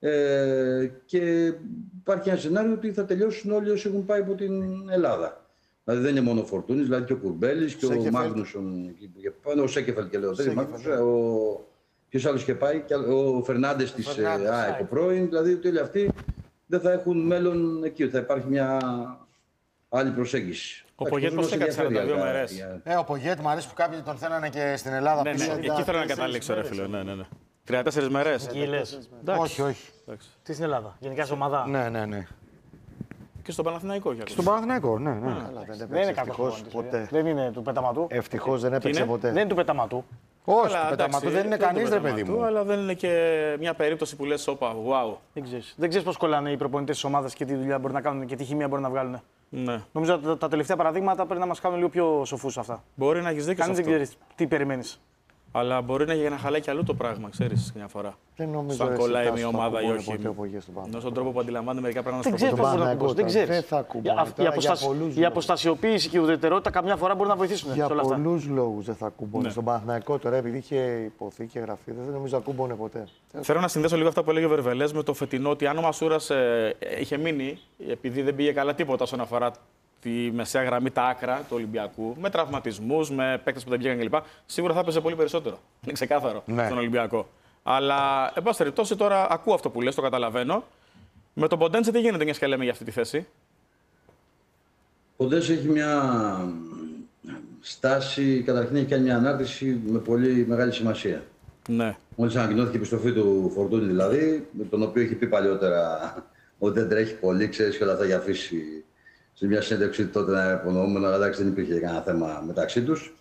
Και υπάρχει ένα σενάριο ότι θα τελειώσουν όλοι όσοι έχουν πάει από την Ελλάδα. Δηλαδή δεν είναι μόνο ο Φορτούνης, δηλαδή και ο Κουρμπέλης και ο Μάγνουσον, ο Σέκεφελ και λέω. Ποιος άλλος είχε πάει, ο Φερνάντες της ΑΕΚ ο πρώην, δηλαδή ότι όλοι αυτοί δεν θα έχουν μέλλον εκεί, θα υπάρχει μια άλλη προσέγγιση. Ο Πογέτ πώς έκατσε 42 μέρες. Ο Πογέτ μου αρέσει που κάποιοι τον θέλανε και στην Ελλάδα. Ναι, εκεί θέλω να καταλήξω, ρε φίλε. 34 μέρες. Όχι. Τι στην Ελλάδα, γενικά σε ομάδα. Ναι. Και στον Παναθηναϊκό. Στον Παναθηναϊκό, ναι. Δεν είναι κακό ποτέ. Δεν είναι του πεταματού. Ευτυχώς δεν έπαιξε ποτέ. Δεν είναι του πεταματού. Όχι, του πεταματού δεν είναι κανείς, ρε παιδί μου. Αλλά δεν είναι και μια περίπτωση που λες, όπα, wow. Δεν ξέρεις πώς κολλάνε οι προπονητές της ομάδας και τι δουλειά μπορεί να κάνουν και τι χημεία μπορεί να βγάλουν. Ναι. Νομίζω ότι τα τελευταία παραδείγματα πρέπει να μας κάνουν λίγο πιο σοφούς αυτά. Μπορεί να έχεις δίκιο. Κανείς δεν ξέρει τι περιμένεις. Αλλά μπορεί να χαλάει και αλλού το πράγμα, ξέρεις, μια φορά. Δεν νομίζω αν κολλάει μια ομάδα ή όχι. Ενώ στον τρόπο που αντιλαμβάνεται μερικά πράγματα. Δεν ξέρεις πώς μπορεί να πει. Δεν ξέρεις. Η αποστασιοποίηση και η ουδετερότητα καμιά φορά μπορεί να βοηθήσουν. Για πολλούς λόγους δεν θα ακούμπονε. Στον Παναθηναϊκό τώρα, επειδή είχε υποθεί και γραφεί, δεν νομίζω ακούμπονε ποτέ. Θέλω να συνδέσω λίγο αυτά που έλεγε ο Βερβελές με το φετινό ότι αν ο Μασούρας είχε μείνει, επειδή δεν πήγε καλά τίποτα όσον αφορά τη μεσαία γραμμή, τα άκρα του Ολυμπιακού, με τραυματισμούς, με παίκτες που δεν πήγαν κλπ. Σίγουρα θα έπαιζε πολύ περισσότερο. Είναι ξεκάθαρο στον Ολυμπιακό. Αλλά, εν πάση περιπτώσει, τώρα ακούω αυτό που λες, το καταλαβαίνω. Με τον Ποντένσε τι γίνεται, μια και λέμε για αυτή τη θέση. Ο Ποντένσε έχει μια στάση, καταρχήν έχει κάνει μια ανάρτηση με πολύ μεγάλη σημασία. Ναι. Μόλις ανακοινώθηκε η επιστροφή του Φορτούνη, δηλαδή, τον οποίο έχει πει παλιότερα ότι δεν τρέχει πολύ, ξέρεις και όλα αυτά για αφήσει. Σε μια συνέντευξη τότε να υπονοούμενο, αλλά εντάξει, δεν υπήρχε κανένα θέμα μεταξύ τους.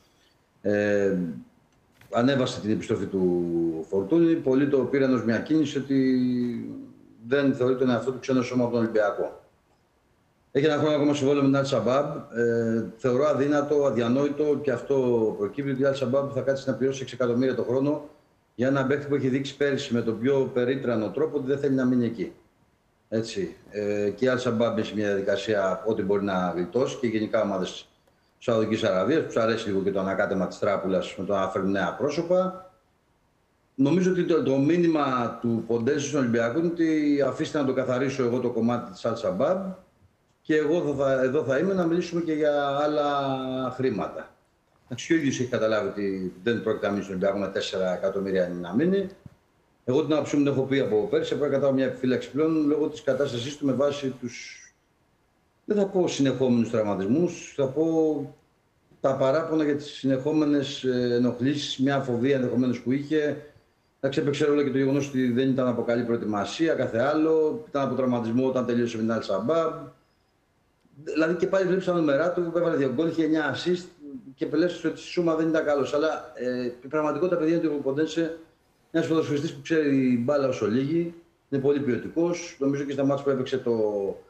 Ανέβασε την επιστροφή του Φορτούνη. Πολλοί το πήραν ως μια κίνηση ότι δεν θεωρεί τον εαυτό του ξένο σώμα από τον Ολυμπιακό. Έχει ένα χρόνο ακόμα συμβόλαιο με την Αλ-Σαμπάμπ. Θεωρώ αδύνατο, αδιανόητο και αυτό προκύπτει ότι η Αλ-Σαμπάμπ θα κάτσει να πληρώσει 6 εκατομμύρια το χρόνο για ένα παίκτη που έχει δείξει πέρυσι με τον πιο περίτρανο τρόπο ότι δεν θέλει να μείνει εκεί. Έτσι. Και η Αλ-Σαμπάμπ έχει μια διαδικασία ό,τι μπορεί να γλιτώσει και γενικά ομάδες της Σαουδικής Αραβίας, που τους αρέσει λίγο και το ανακάτεμα της τράπουλας με το να φέρουν νέα πρόσωπα. Νομίζω ότι το μήνυμα του Ποντένσε στον Ολυμπιακό είναι ότι αφήστε να το καθαρίσω εγώ το κομμάτι της Αλ-Σαμπάμπ και εγώ εδώ θα είμαι να μιλήσουμε και για άλλα χρήματα. Και ο ίδιος έχει καταλάβει ότι δεν πρόκειται να μείνει στον Ολυμπιακό με 4 εκατομμύρια να μείνει. Εγώ την άποψή μου την έχω πει από πέρσι, πρέπει να κατάω μια επιφύλαξη πλέον λόγω της κατάστασής του με βάση τους, δεν θα πω συνεχόμενους τραυματισμούς, θα πω τα παράπονα για τις συνεχόμενες ενοχλήσεις, μια φοβία ενδεχομένως που είχε. Εντάξει, έπαιξε ρόλο και το γεγονός ότι δεν ήταν από καλή προετοιμασία, κάθε άλλο, ήταν από τραυματισμό όταν τελείωσε με την Αλ-Σαμπάμπ. Δηλαδή και πάλι βλέπεις τα νούμερά του, έβαλε 2 γκολ, είχε 9 assist και πελέστησε ότι στη σούμα δεν ήταν καλός. Αλλά η πραγματικότητα, παιδιά, είναι ότι ο Ποντένσε ένας ποδοσφαιριστής που ξέρει μπάλα όσο λίγη, είναι πολύ ποιοτικός. Νομίζω και στα μάτς που έπαιξε το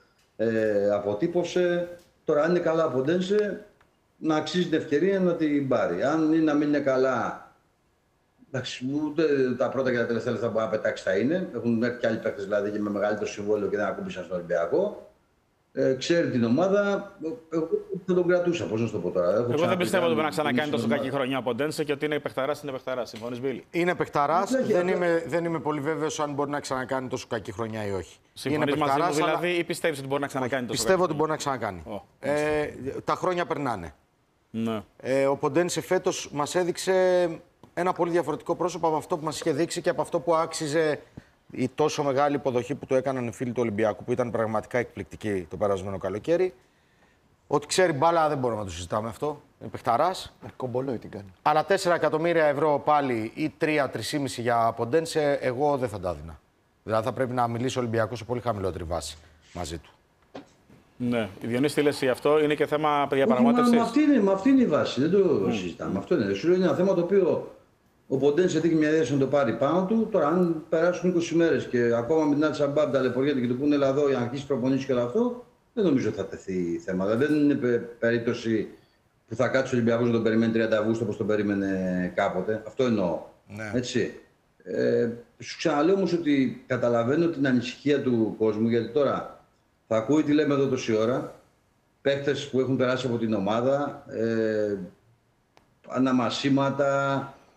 αποτύπωσε. Τώρα, αν είναι καλά ο Ποντένσε, να αξίζει την ευκαιρία να την πάρει. Αν είναι να μην είναι καλά, εντάξει, ούτε τα πρώτα και τα τελευταία λεφτά που μπορεί να πετάξει θα είναι. Έχουν έρθει και άλλοι παίκτες δηλαδή και με μεγαλύτερο συμβόλαιο και δεν ακούμπησαν στον Ολυμπιακό. Ξέρει την ομάδα, εγώ θα τον κρατούσα. Πώς να σου το πω τώρα. Εγώ δεν πιστεύω ότι μπορεί να ξανακάνει τόσο κακή χρονιά από Ποντένσε και ότι είναι παιχταράς. Συμφωνείς, Μπίλη? Είναι παιχταράς. Δεν είμαι πολύ βέβαιος αν μπορεί να ξανακάνει τόσο κακή χρονιά ή όχι. Συμφωνείς μαζί μου δηλαδή ή πιστεύεις ότι μπορεί να ξανακάνει τόσο κακή? Πιστεύω ότι μπορεί να ξανακάνει. Τα χρόνια περνάνε. Ναι. Ο Ποντένσε φέτος μας έδειξε ένα πολύ διαφορετικό πρόσωπο από αυτό που μας είχε δείξει και από αυτό που άξιζε η τόσο μεγάλη υποδοχή που του έκαναν οι φίλοι του Ολυμπιακού, που ήταν πραγματικά εκπληκτική το περασμένο καλοκαίρι. Ότι ξέρει μπάλα δεν μπορούμε να το συζητάμε αυτό. Είναι παιχταράς. Κομπολόι την κάνει. Αλλά 4 εκατομμύρια ευρώ πάλι ή 3-3,5 για Ποντένσε, εγώ δεν θα τα έδινα. Δηλαδή θα πρέπει να μιλήσει ο Ολυμπιακός σε πολύ χαμηλότερη βάση μαζί του. Ναι, η Διονύση τι λες αυτό, είναι και θέμα διαπραγμάτευσης. Μα αυτή είναι η βάση, δεν το συζητάμε. Αυτό είναι. Σου λέω είναι ένα θέμα το οποίο ο Ποντένσε δείχνει μια ιδέα να το πάρει πάνω του. Τώρα, αν περάσουν 20 μέρες και ακόμα με την Αλ-Σαμπάμπ ταλαιπωριέται και του πούνε εδώ για να αρχίσει προπονήσεις και όλο αυτό, δεν νομίζω ότι θα τεθεί θέμα. Δηλαδή, δεν είναι περίπτωση που θα κάτσει ο Ολυμπιακός να τον περιμένει 30 Αυγούστου όπως τον περίμενε κάποτε. Αυτό εννοώ. Ναι. Έτσι. Σου ξαναλέω όμως ότι καταλαβαίνω την ανησυχία του κόσμου, γιατί τώρα θα ακούει τι λέμε εδώ τόση ώρα. Παίκτες που έχουν περάσει από την ομάδα, αναμασίματα.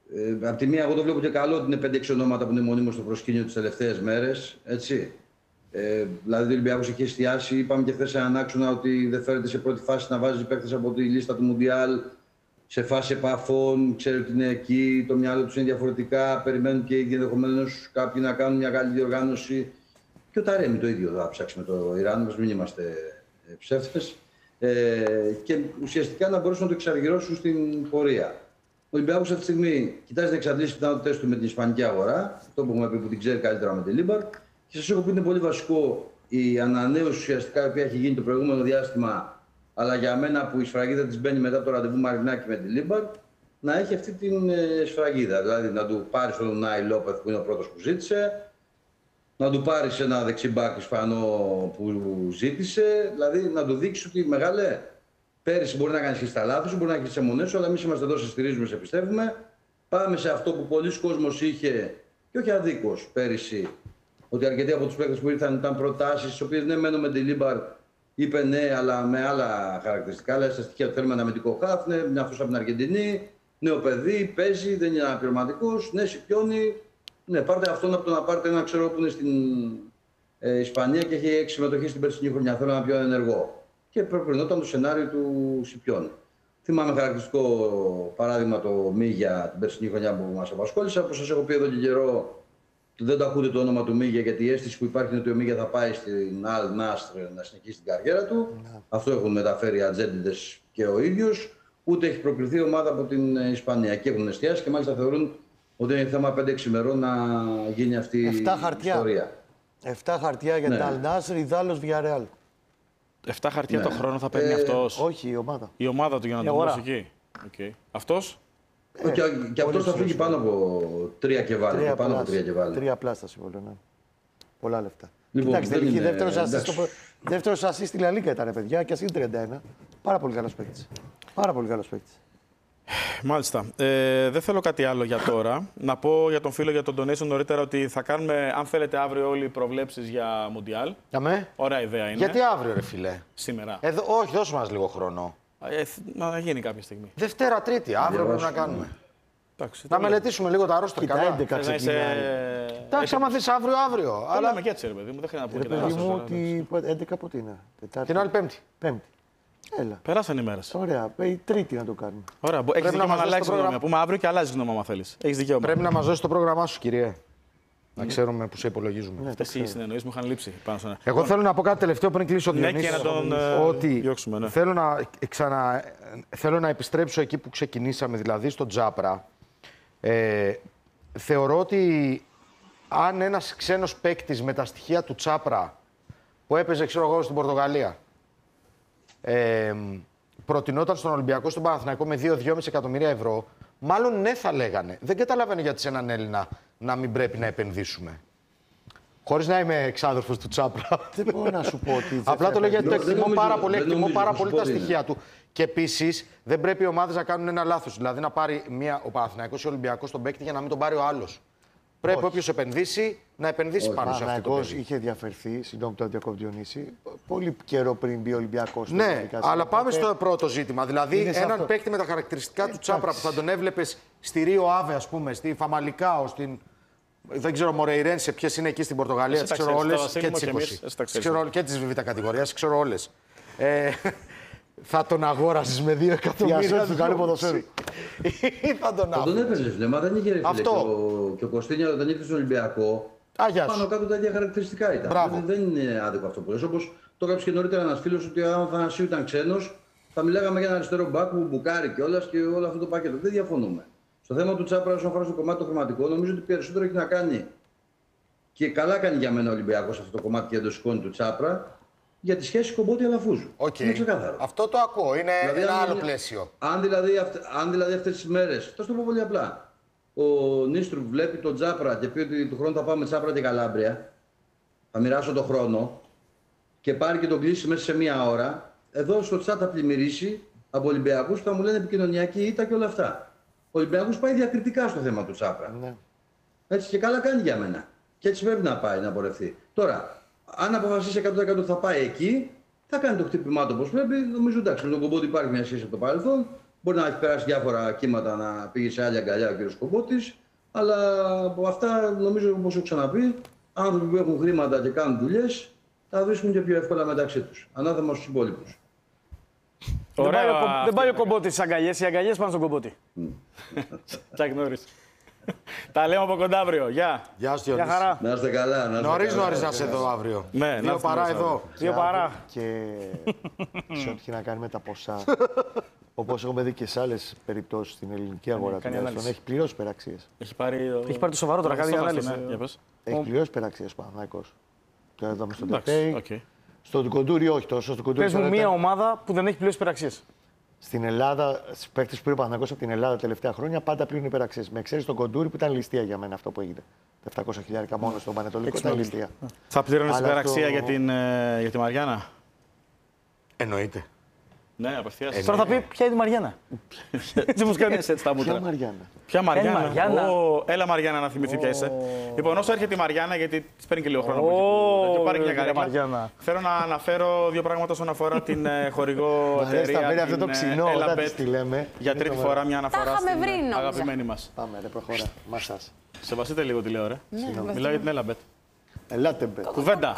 Απ' τη μία, εγώ το βλέπω και καλό ότι είναι 5-6 ονόματα που είναι μονίμως στο προσκήνιο τις τελευταίες μέρες. Έτσι. Δηλαδή, ο Ολυμπιακός έχει εστιάσει. Είπαμε και χθες σε έναν άξονα ότι δεν φέρεται σε πρώτη φάση να βάζει παίκτες από τη λίστα του Μουντιάλ σε φάση επαφών. Ξέρει ότι είναι εκεί, το μυαλό τους είναι διαφορετικά. Περιμένουν και οι ίδιοι ενδεχομένως κάποιοι να κάνουν μια καλή διοργάνωση. Και ο Ταρέμι το ίδιο θα ψάξει με το Ιράν, μας μην είμαστε ψεύτες. Και ουσιαστικά να μπορέσουν να το εξαργυρώσουν στην πορεία. Ο Ολυμπιακός αυτή τη στιγμή κοιτάζει να εξαντλήσει τις πιθανότητες του με την ισπανική αγορά. Αυτό που έχουμε πει που την ξέρει καλύτερα με την Λίμπαρ. Και σας έχω πει είναι πολύ βασικό η ανανέωση ουσιαστικά η οποία έχει γίνει το προηγούμενο διάστημα, αλλά για μένα που η σφραγίδα της μπαίνει μετά το ραντεβού Μαρινάκη με την Λίμπαρ, να έχει αυτή την σφραγίδα. Δηλαδή να του πάρει τον Νάι Λόπεθ που είναι ο πρώτος που ζήτησε, να του πάρει ένα δεξιμπάκ Ισπανό που ζήτησε, δηλαδή να του δείξει ότι μεγάλε. Πέρυσι μπορεί να κάνει και στα λάθη σου, μπορεί να έχει τι αιμονές σου, αλλά εμείς είμαστε εδώ, σε στηρίζουμε, σε πιστεύουμε. Πάμε σε αυτό που πολλοί κόσμος είχε, και όχι αδίκως πέρυσι, ότι αρκετοί από τους παίκτες που ήρθαν ήταν προτάσεις, τις οποίες ναι, μένω με τη Λίμπαρ, είπε ναι, αλλά με άλλα χαρακτηριστικά. Αλλά στα στοιχεία του θέλουμε ένα αμυντικό χαφ, ναι, μια αυτός από την Αργεντινή, νέο παιδί, παίζει, δεν είναι αναπληρωματικός, ναι, σιπιώνει. Ναι, πάρτε αυτόν από το να πάρετε ένα ξέρω που είναι στην Ισπανία και έχει 6 συμμετοχές στην περσινή χρονιά. Θέλω ένα πιο ενεργό. Και προκρινόταν το σενάριο του Σιπιώνη. Θυμάμαι χαρακτηριστικό παράδειγμα το Μίγια την περσινή χρονιά που μας απασχόλησε. Όπως σας έχω πει εδώ και καιρό, δεν το ακούτε το όνομα του Μίγια γιατί η αίσθηση που υπάρχει είναι ότι ο Μίγια θα πάει στην Αλ Νάστρ να συνεχίσει την καριέρα του. Αυτό έχουν μεταφέρει οι ατζέντιδες και ο ίδιος. Ούτε έχει προκριθεί η ομάδα από την Ισπανία. Και έχουν εστιάσει και μάλιστα θεωρούν ότι είναι θέμα 5-6 ημερών να γίνει αυτή η ιστορία. 7 χαρτιά για την Αλ Νάστρ, Ιδάλος Βιαρεάλ. 7 χαρτιά το χρόνο θα παίρνει αυτός. Όχι, η ομάδα. Η ομάδα του για να τον δώσει εκεί. Okay. Αυτός. Και αυτός θα φύγει πάνω από 3 και βάλει. Πάνω από 3 και βάλει. 3 πλάστα συμβόλαιο, ναι. Πολλά λεφτά. Λοιπόν, κοιτάξτε, δεν είχε δεύτερος ασίστ στη Λα Λίγκα ήταν, παιδιά, και ας είναι 31. Πάρα πολύ καλός παίκτης. Πάρα πολύ καλός παίκτης. Μάλιστα. Δεν θέλω κάτι άλλο για τώρα. Να πω για τον φίλο για τον donation νωρίτερα ότι θα κάνουμε, αν θέλετε, αύριο όλοι οι προβλέψεις για Μουντιάλ. Ωραία ιδέα είναι. Γιατί αύριο, ρε φίλε. Σήμερα. Όχι, δώσε μας λίγο χρόνο. Να γίνει κάποια στιγμή. Δευτέρα, Τρίτη. Αύριο πρέπει να κάνουμε. Εντάξει, να μελετήσουμε λίγο τα ρόστερ καλά. Εντάξει, άμα θες αύριο. Αλλά με και έτσι, ρε παιδί μου. Δεν χρειάζεται να πω και τα ρόστερ. 11 πότε είναι. Την άλλη Πέμπτη. Έλα. Περάσαν οι μέρες. Ωραία. Η Τρίτη να το κάνουμε. Ωραία. Έχεις δικαίωμα να αλλάξεις γνώμη. Να πούμε αύριο και αλλάζεις γνώμη άμα θέλεις. Έχεις δικαίωμα. Πρέπει να μας δώσεις το πρόγραμμά σου, κυριέ. Να ξέρουμε που σε υπολογίζουμε. Αυτές οι συνεννοήσεις μου είχαν λείψει. Εγώ θέλω να πω κάτι τελευταίο πριν κλείσω την Διονύση. Ναι, και να τον διώξουμε. Ναι. Θέλω να επιστρέψω εκεί που ξεκινήσαμε, δηλαδή στο Τζάπρα. Θεωρώ ότι αν ένας ξένος παίκτης με τα στοιχεία του Τσάπρα που έπαιζε, ξέρω εγώ, στην Πορτογαλία, προτινόταν στον Ολυμπιακό, στον Παναθηναϊκό με 2-2,5 εκατομμύρια ευρώ, μάλλον ναι θα λέγανε. Δεν καταλαβαίνω γιατί σε έναν Έλληνα να μην πρέπει να επενδύσουμε. Χωρίς να είμαι εξάδελφος του Τσάπρα. Δεν μπορώ να σου πω ότι. Απλά το λέω γιατί το εκτιμώ πάρα πολύ τα στοιχεία του. Και επίσης δεν πρέπει οι ομάδες να κάνουν ένα λάθος. Δηλαδή να πάρει ο Παναθηναϊκός ή ο Ολυμπιακός τον παίκτη για να μην τον πάρει ο άλλος. Πρέπει όποιος επενδύσει να επενδύσει πάνω σε αυτό το παιδί. Είχε διαφερθεί, συγγνώμη το διακόπτω Διονύση, πολύ καιρό πριν μπει ο Ολυμπιακός. Ναι, αλλά πάμε στο πρώτο ζήτημα. Δηλαδή έναν παίκτη με τα χαρακτηριστικά του Τσάπρα που θα τον έβλεπες στη Ρίο Άβε, ας πούμε, στη Φαμαλικάο, στην. Δεν ξέρω, Μορεϊρένσε, ποιες είναι εκεί στην Πορτογαλία, τις ξέρω όλες και τις 20. Και τις β' κατηγορίας, ξέρω όλες. Θα τον αγόρασες με 2 εκατομμύρια του κάνει ποδοσφαίρου. Ή θα τον άγορασες. Τον έπαιζες, ναι, μα δεν είχε ρε φίλε. Και ο Κωστίνια όταν ήρθε στον Ολυμπιακό, πάνω κάτω τα ίδια χαρακτηριστικά ήταν. Δεν είναι άδικο αυτό που λες. Όπως το έγραψε και νωρίτερα ένας φίλος ότι αν ο Θανασίου ήταν ξένος, θα μιλάγαμε για ένα αριστερό μπακ που μπουκάρει κιόλας και όλο αυτό το πακέτο. Δεν διαφωνούμε. Στο θέμα του Τσάπρα, όσον αφορά στο κομμάτι το χρηματικό, νομίζω ότι περισσότερο έχει να κάνει. Και καλά κάνει για μένα ο Ολυμπιακός αυτό το κομμάτι και το σηκώνει του Τσάπρα. Για τη σχέση Κομπότη-Αλαφούζου. Είναι ξεκάθαρο. Αυτό το ακούω. Είναι δηλαδή, ένα άλλο πλαίσιο. Αν δηλαδή αυτές τις μέρες, θα σου το πω πολύ απλά, ο Νίστρου βλέπει τον Τσάπρα και πει ότι του χρόνου θα πάμε Τσάπρα και Καλάμπρια, θα μοιράσω τον χρόνο και πάρει και τον κλείσει μέσα σε μία ώρα, εδώ στο chat θα πλημμυρίσει από Ολυμπιακούς που θα μου λένε επικοινωνιακή ήττα και όλα αυτά. Ο Ολυμπιακός πάει διακριτικά στο θέμα του Τσάπρα. Ναι. Έτσι και καλά κάνει για μένα. Και έτσι πρέπει να πάει να πορευτεί. Τώρα, αν αποφασίσει 100% ότι θα πάει εκεί, θα κάνει το χτύπημά του όπως πρέπει. Νομίζω εντάξει, με τον Κομπότη υπάρχει μια σχέση από το παρελθόν. Μπορεί να έχει περάσει διάφορα κύματα να πήγε σε άλλη αγκαλιά ο κ. Κομπότης. Αλλά από αυτά, νομίζω, όπως έχω ξαναπεί, άνθρωποι που έχουν χρήματα και κάνουν δουλειές, τα βρίσκουν και πιο εύκολα μεταξύ τους. Ανάθεμα στους υπόλοιπους. Δεν πάει ο Κομπότης στις αγκαλιές, οι αγκαλιές πάνε στον Κομπότη. Τσακ Νόρις. Τα λέμε από κοντά αύριο. Γεια. Γεια σου, Διονύση. Να είστε καλά. Νωρίς να είσαι εδώ αύριο. Ναι, 2 παρά εδώ. 2 παρά. Και σε ό,τι έχει να κάνει με τα ποσά, όπως έχουμε δει και σε άλλες περιπτώσεις στην ελληνική αγορά, τουλάχιστον έχει πληρώσει υπεραξίες. Έχει πάρει το σοβαρότερο, κάνει ανάλυση. Έχει πληρώσει υπεραξίες ο Παναθηναϊκός. Το είδαμε στο Τετέι. Στο Κοντούρι όχι τόσο. Πες μου μια ομάδα που δεν έχει πληρώσει υπεραξίες. Στην Ελλάδα, στους παίκτες που πήρε ο Παναθηναϊκός από την Ελλάδα τα τελευταία χρόνια, πάντα πλήρουν υπεραξίες. Με εξαίρεση τον Κοντούρι που ήταν ληστεία για μένα αυτό που έγινε. Τα 700.000 μόνο στον Πανετολικό ήταν ληστεία. Θα πλήρωνε υπεραξία για τη Μαριάννα. Εννοείται. Ναι, απευθείας. Τώρα θα πει ποια είναι η Μαριάννα. Τι μου κάνει έτσι τα μούτρα. Ποια Μαριάννα. Έλα Μαριάννα να θυμηθεί ποια είσαι. Λοιπόν, όσο έρχεται η Μαριάννα, γιατί τη παίρνει και λίγο χρόνο από εκεί που πάρει μια καρέκλα. Θέλω να αναφέρω 2 πράγματα όσον αφορά την χορηγό εταιρεία. Θα παίρνει αυτό το ξινό όταν τη λέμε. Για τρίτη φορά μια αναφορά στην αγαπημένη μας. Πάμε, ρε, προχώρα. Μασάς. Σεβαστείτε λίγο τι λέω, ρε. Μιλάω για την Έλαμπετ. Ελάτε, μπετ. Κουβέντα.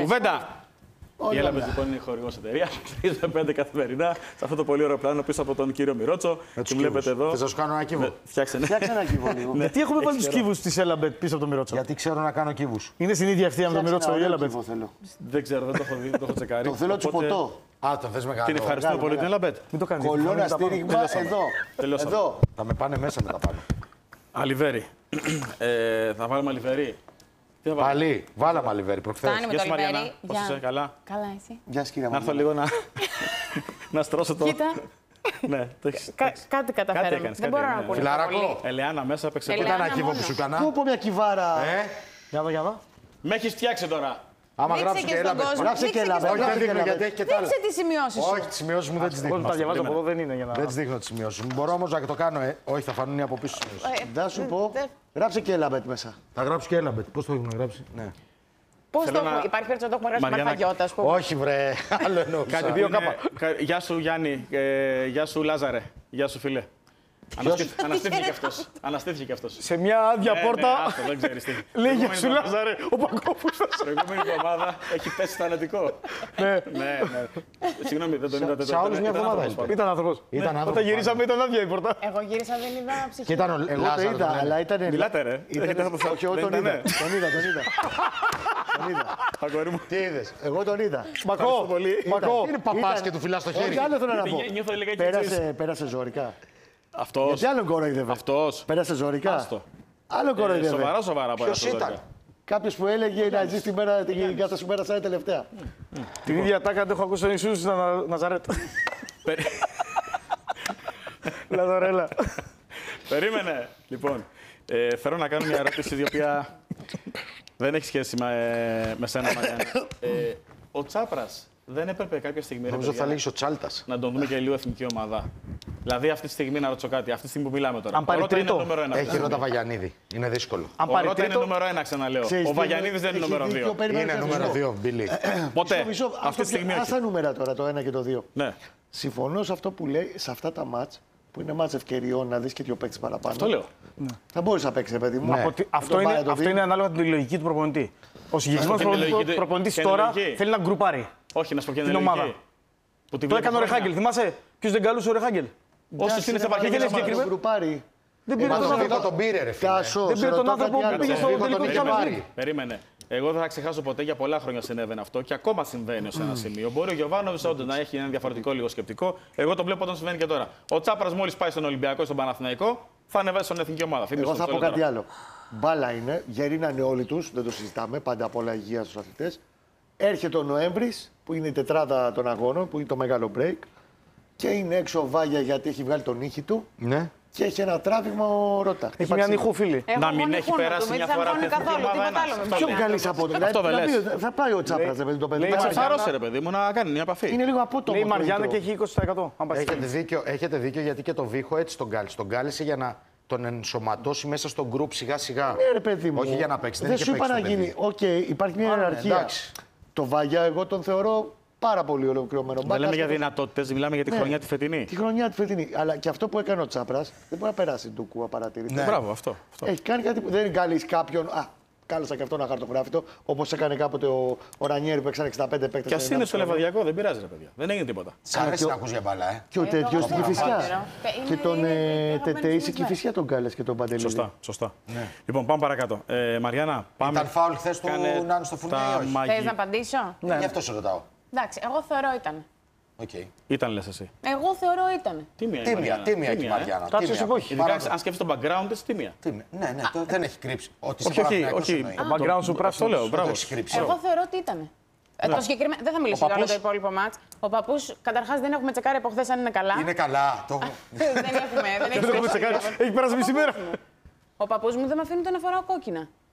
Η Έλαμπετ λοιπόν είναι η χορηγός εταιρεία. 3 με 5 καθημερινά σε αυτό το πολύ ωραίο πλάνο πίσω από τον κύριο Μιρότσο. Τη βλέπετε εδώ. Θες να σου κάνω ένα κύβο. Φτιάξε ένα κύβο λίγο. Τι έχουμε βάλει τους κύβους της Έλαμπετ πίσω από τον Μιρότσο. Γιατί ξέρω να κάνω κύβους. Είναι στην ίδια ευθεία με τον Μιρότσο η Έλαμπετ. Δεν ξέρω, δεν το έχω δει, δεν το έχω τσεκάρει. Το θέλω τσουποτό. Α, το θες μεγάλο. Την ευχαριστούμε πολύ την Έλαμπετ. Μην το κάνεις. Κολόνα στήριγμα εδώ. Θα με πάνε μέσα μετά πάνω. Αλιβέρι. Θα βάλουμε αλιβέρι. Πάλι, βάλαμε αλιβέρι προχθές. Γεια σου Μαριάννα, πώς είσαι, καλά. Καλά, εσύ. Γεια σου κύριε Να έρθω λίγο να στρώσω το... Κοίτα. Ναι, το έχεις... Κάτι καταφέραμε. Δεν μπορώ να πω. Φιλαράκο. Ελεάνα μέσα έπαιξε. Πού ήταν κύβο που σου έκανα. Πού πω μια κυβάρα. Για δω. Με έχεις φτιάξει τώρα. Άμα γράψει και έλαβε. Γράψε και έλαβε. Όχι, δεν δείχνω γιατί έχει και τα άλλα. Δείξε τις σημειώσεις σου. Όχι, τις σημειώσεις μου δεν τις δείχνω. Τα διαβάζω από εδώ, δεν είναι για να... Δεν τις δείχνω τις σημειώσεις μου. Μπορώ όμως να το κάνω, Όχι, θα φανούν από πίσω σημειώσεις. Θα σου πω. Γράψε και έλαβε μέσα. Θα γράψω και έλαβε. Πώς το έχουμε γράψει. Ναι. Πώς το έχουμε, υπάρχει περίπτωση να το έχουμε γράψει Μαρφαγιώτα, ας πούμε. Όχι, βρε. Άλλο εννοώ. Κάτι 2 κάπα. Γεια σου Γιάννη, γεια σου Λάζαρε, γεια σου φίλε. Αναστήθηκε κι αυτός. Σε μια άδεια πόρτα. Δεν ξέρεις τι. Λέγε σου Λάζαρε, ο Πακόπουλος. Προηγούμενη εβδομάδα έχει πέσει θανατικό. Ναι. Συγγνώμη, δεν τον είδατε. Σε όλους μια εβδομάδα. Ήταν άνθρωπος. Όταν γυρίσαμε ήταν άδεια η πόρτα. Εγώ γύρισα, δεν είδα ψυχή. Εγώ το είδα, αλλά ήταν... Μιλάτε ρε. Όχι, εγώ τον είδα. Αγόρι μου. Τι είδες. Εγώ τον είδα. Μακό. Είναι παπάς και του φυλάς το χέρι. Όχι, άλλο θέλω να πω. Πέρασε ζωρικά. Αυτός. Γιατί άλλον κοροϊδεύε. Αυτός. Πέρασε ζωρικά. Άλλον κοροϊδεύε. Σοβαρά. Ποιος ήταν. Κάποιος που έλεγε να ζει την κάθε σου μέρα σαν τελευταία. Την ίδια τάκα έχω ακούσει στον Ιησούς στην Ναζαρέτ. Λαζαρέλα. Περίμενε. Λοιπόν, θέλω να κάνω μια ερώτηση η οποία δεν έχει σχέση με σένα, Μαριάννα. Ο Τσάπρας δεν έπρεπε κάποια στιγμή νομίζω θα λέγεις ο Τσάλτας. Να τον δούμε και λίγο εθνική ομάδα. Δηλαδή, αυτή τη στιγμή να ρωτήσω κάτι, αυτή τη στιγμή που μιλάμε τώρα. Αν πάρει τρίτο, έχει Ρώτα Βαγιανίδη. Είναι δύσκολο. Ο Ρώτα είναι νούμερο 1, ξαναλέω. Ο Βαγιανίδης δεν είναι νούμερο 2. Είναι νούμερο 2, Μπίλι. Ποτέ. Αυτή τη στιγμή. Άσα νούμερα τώρα, το 1 και το 2. Ναι. Συμφωνώ σε αυτό που λέει σε αυτά τα μάτς που είναι μάτς ευκαιριών να δεις και 2 παίκτες παραπάνω. Αυτό λέω. Θα μπορείς να παίξεις, παιδί μου. Αυτό είναι ανάλογα με τη λογική του προπονητή. Ο συγκεκριμένος προπονητής τώρα θέλει να γκρουπάρει. Όχι, να σου πω την ομάδα. Το έκανε ο Ρεχάγκελ. Θυμάσαι ποιος δεν καλούσε ο Ρεχάγκελ. Όσους είναι σε επαρχιακές ομάδες. Δεν πήρε τον άνθρωπο. Τον πήρε, ρε φίλε. Δεν πήρε τον άνθρωπο που πήγε στο τελικό κυπέλλου. Περίμενε. Εγώ δεν θα ξεχάσω ποτέ, για πολλά χρόνια συνέβαινε αυτό και ακόμα συμβαίνει ως ένα σημείο. Μπορεί ο Γιωβάνοβιτς όντως να έχει ένα διαφορετικό λίγο σκεπτικό. Εγώ το βλέπω όταν συμβαίνει και τώρα. Ο Τσάπρας μόλις πάει στον Ολυμπιακό ή στον Παναθηναϊκό θα ανεβάσει στον εθνική ομάδα. Εγώ θα πω κάτι άλλο. Μπάλα είναι, γεροί να είναι όλοι τους, δεν το συζητάμε, πάντα απ' όλα υγεία στους αθλητές. Έρχεται ο Νοέμβρης, που είναι η τετράδα των αγώνων, που είναι το μεγάλο break. Και είναι έξω ο Βάγια γιατί έχει βγάλει τον ήχη του. Ναι. Και έχει ένα τράβηγμα ο Ρώτα. Έχει μια νυχού φίλη. Να μην έχει περάσει μια φορά την εθνική ομάδα. Πιο καλή από το. Θα πάει ο Τσάπρας, παιδί το παιδί. Να ξεφαρώσει, ρε παιδί μου, να κάνει μια επαφή. Είναι λίγο απότομο. Λέει η Μαριάννα και έχει 20%. Έχετε δίκιο γιατί και το Βίχο έτσι τον κάλεσε. Τον κάλεσε για να τον ενσωματώσει μέσα στον γκρουπ σιγά σιγά. Ναι, ρε παιδί μου. Όχι για να παίξει. Δεν σου είπα να γίνει. Οκ, υπάρχει μια ιεραρχία. Το Βάγια εγώ τον θεωρώ Πάρα πολύ ολοκληρωμένο. Δεν λέμε για δυνατότητες, μιλάμε για τη χρονιά τη φετινή. Τη χρονιά τη φετινή. Αλλά και αυτό που έκανε ο Τσάπρας δεν μπορεί να περάσει του Ντούκου απαρατήρητο. Ναι. Μπράβο, αυτό. Έχει κάνει κάτι που δεν καλείς κάποιον. Κάλεσα και αυτό ένα χαρτογράφητο, όπως έκανε κάποτε ο Ρανιέρη που έξανε 65 παίκτες. Και ας είναι στο Λεβαδιακό, δεν πειράζει, ρε παιδιά. Δεν έγινε τίποτα. Σ' αρέσει να ακούς για μπάλα, Και ο τέτοιος στην Κηφισιά. Και τον Τετέη στην Κηφισιά τον κάλεσε και τον Παντελίδη. Σωστά. Λοιπόν, πάμε παρακάτω. Μαριάννα, πάμε. Ήταν φάουλ χθες του Νάνου στο φουρνί ή όχι? Θες να απαντήσω? Ναι, γι' αυτό σε ρωτάω. Εντάξει, εγώ θεωρώ ήταν. Okay. Ήταν, λες εσύ. Εγώ θεωρώ ήταν. Τίμια η Μαριάννα. Κάτσε εποχή. Ειδικά αν σκέφτεσαι το background της, τίμια. Ναι, δεν έχει κρύψει. Όχι. Το background σου πράσινο λέω. Εγώ θεωρώ ότι ήταν. Το συγκεκριμένο. Δεν θα μιλήσω για όλο το υπόλοιπο μάτς. Ο παππούς, καταρχάς δεν έχουμε τσεκάρει από χθες αν είναι καλά. Είναι καλά. Δεν έχουμε τσεκάρει. Έχει περάσει μισή μέρα. Ο παππούς μου δεν με αφήνει ούτε να φοράω κόκκινα.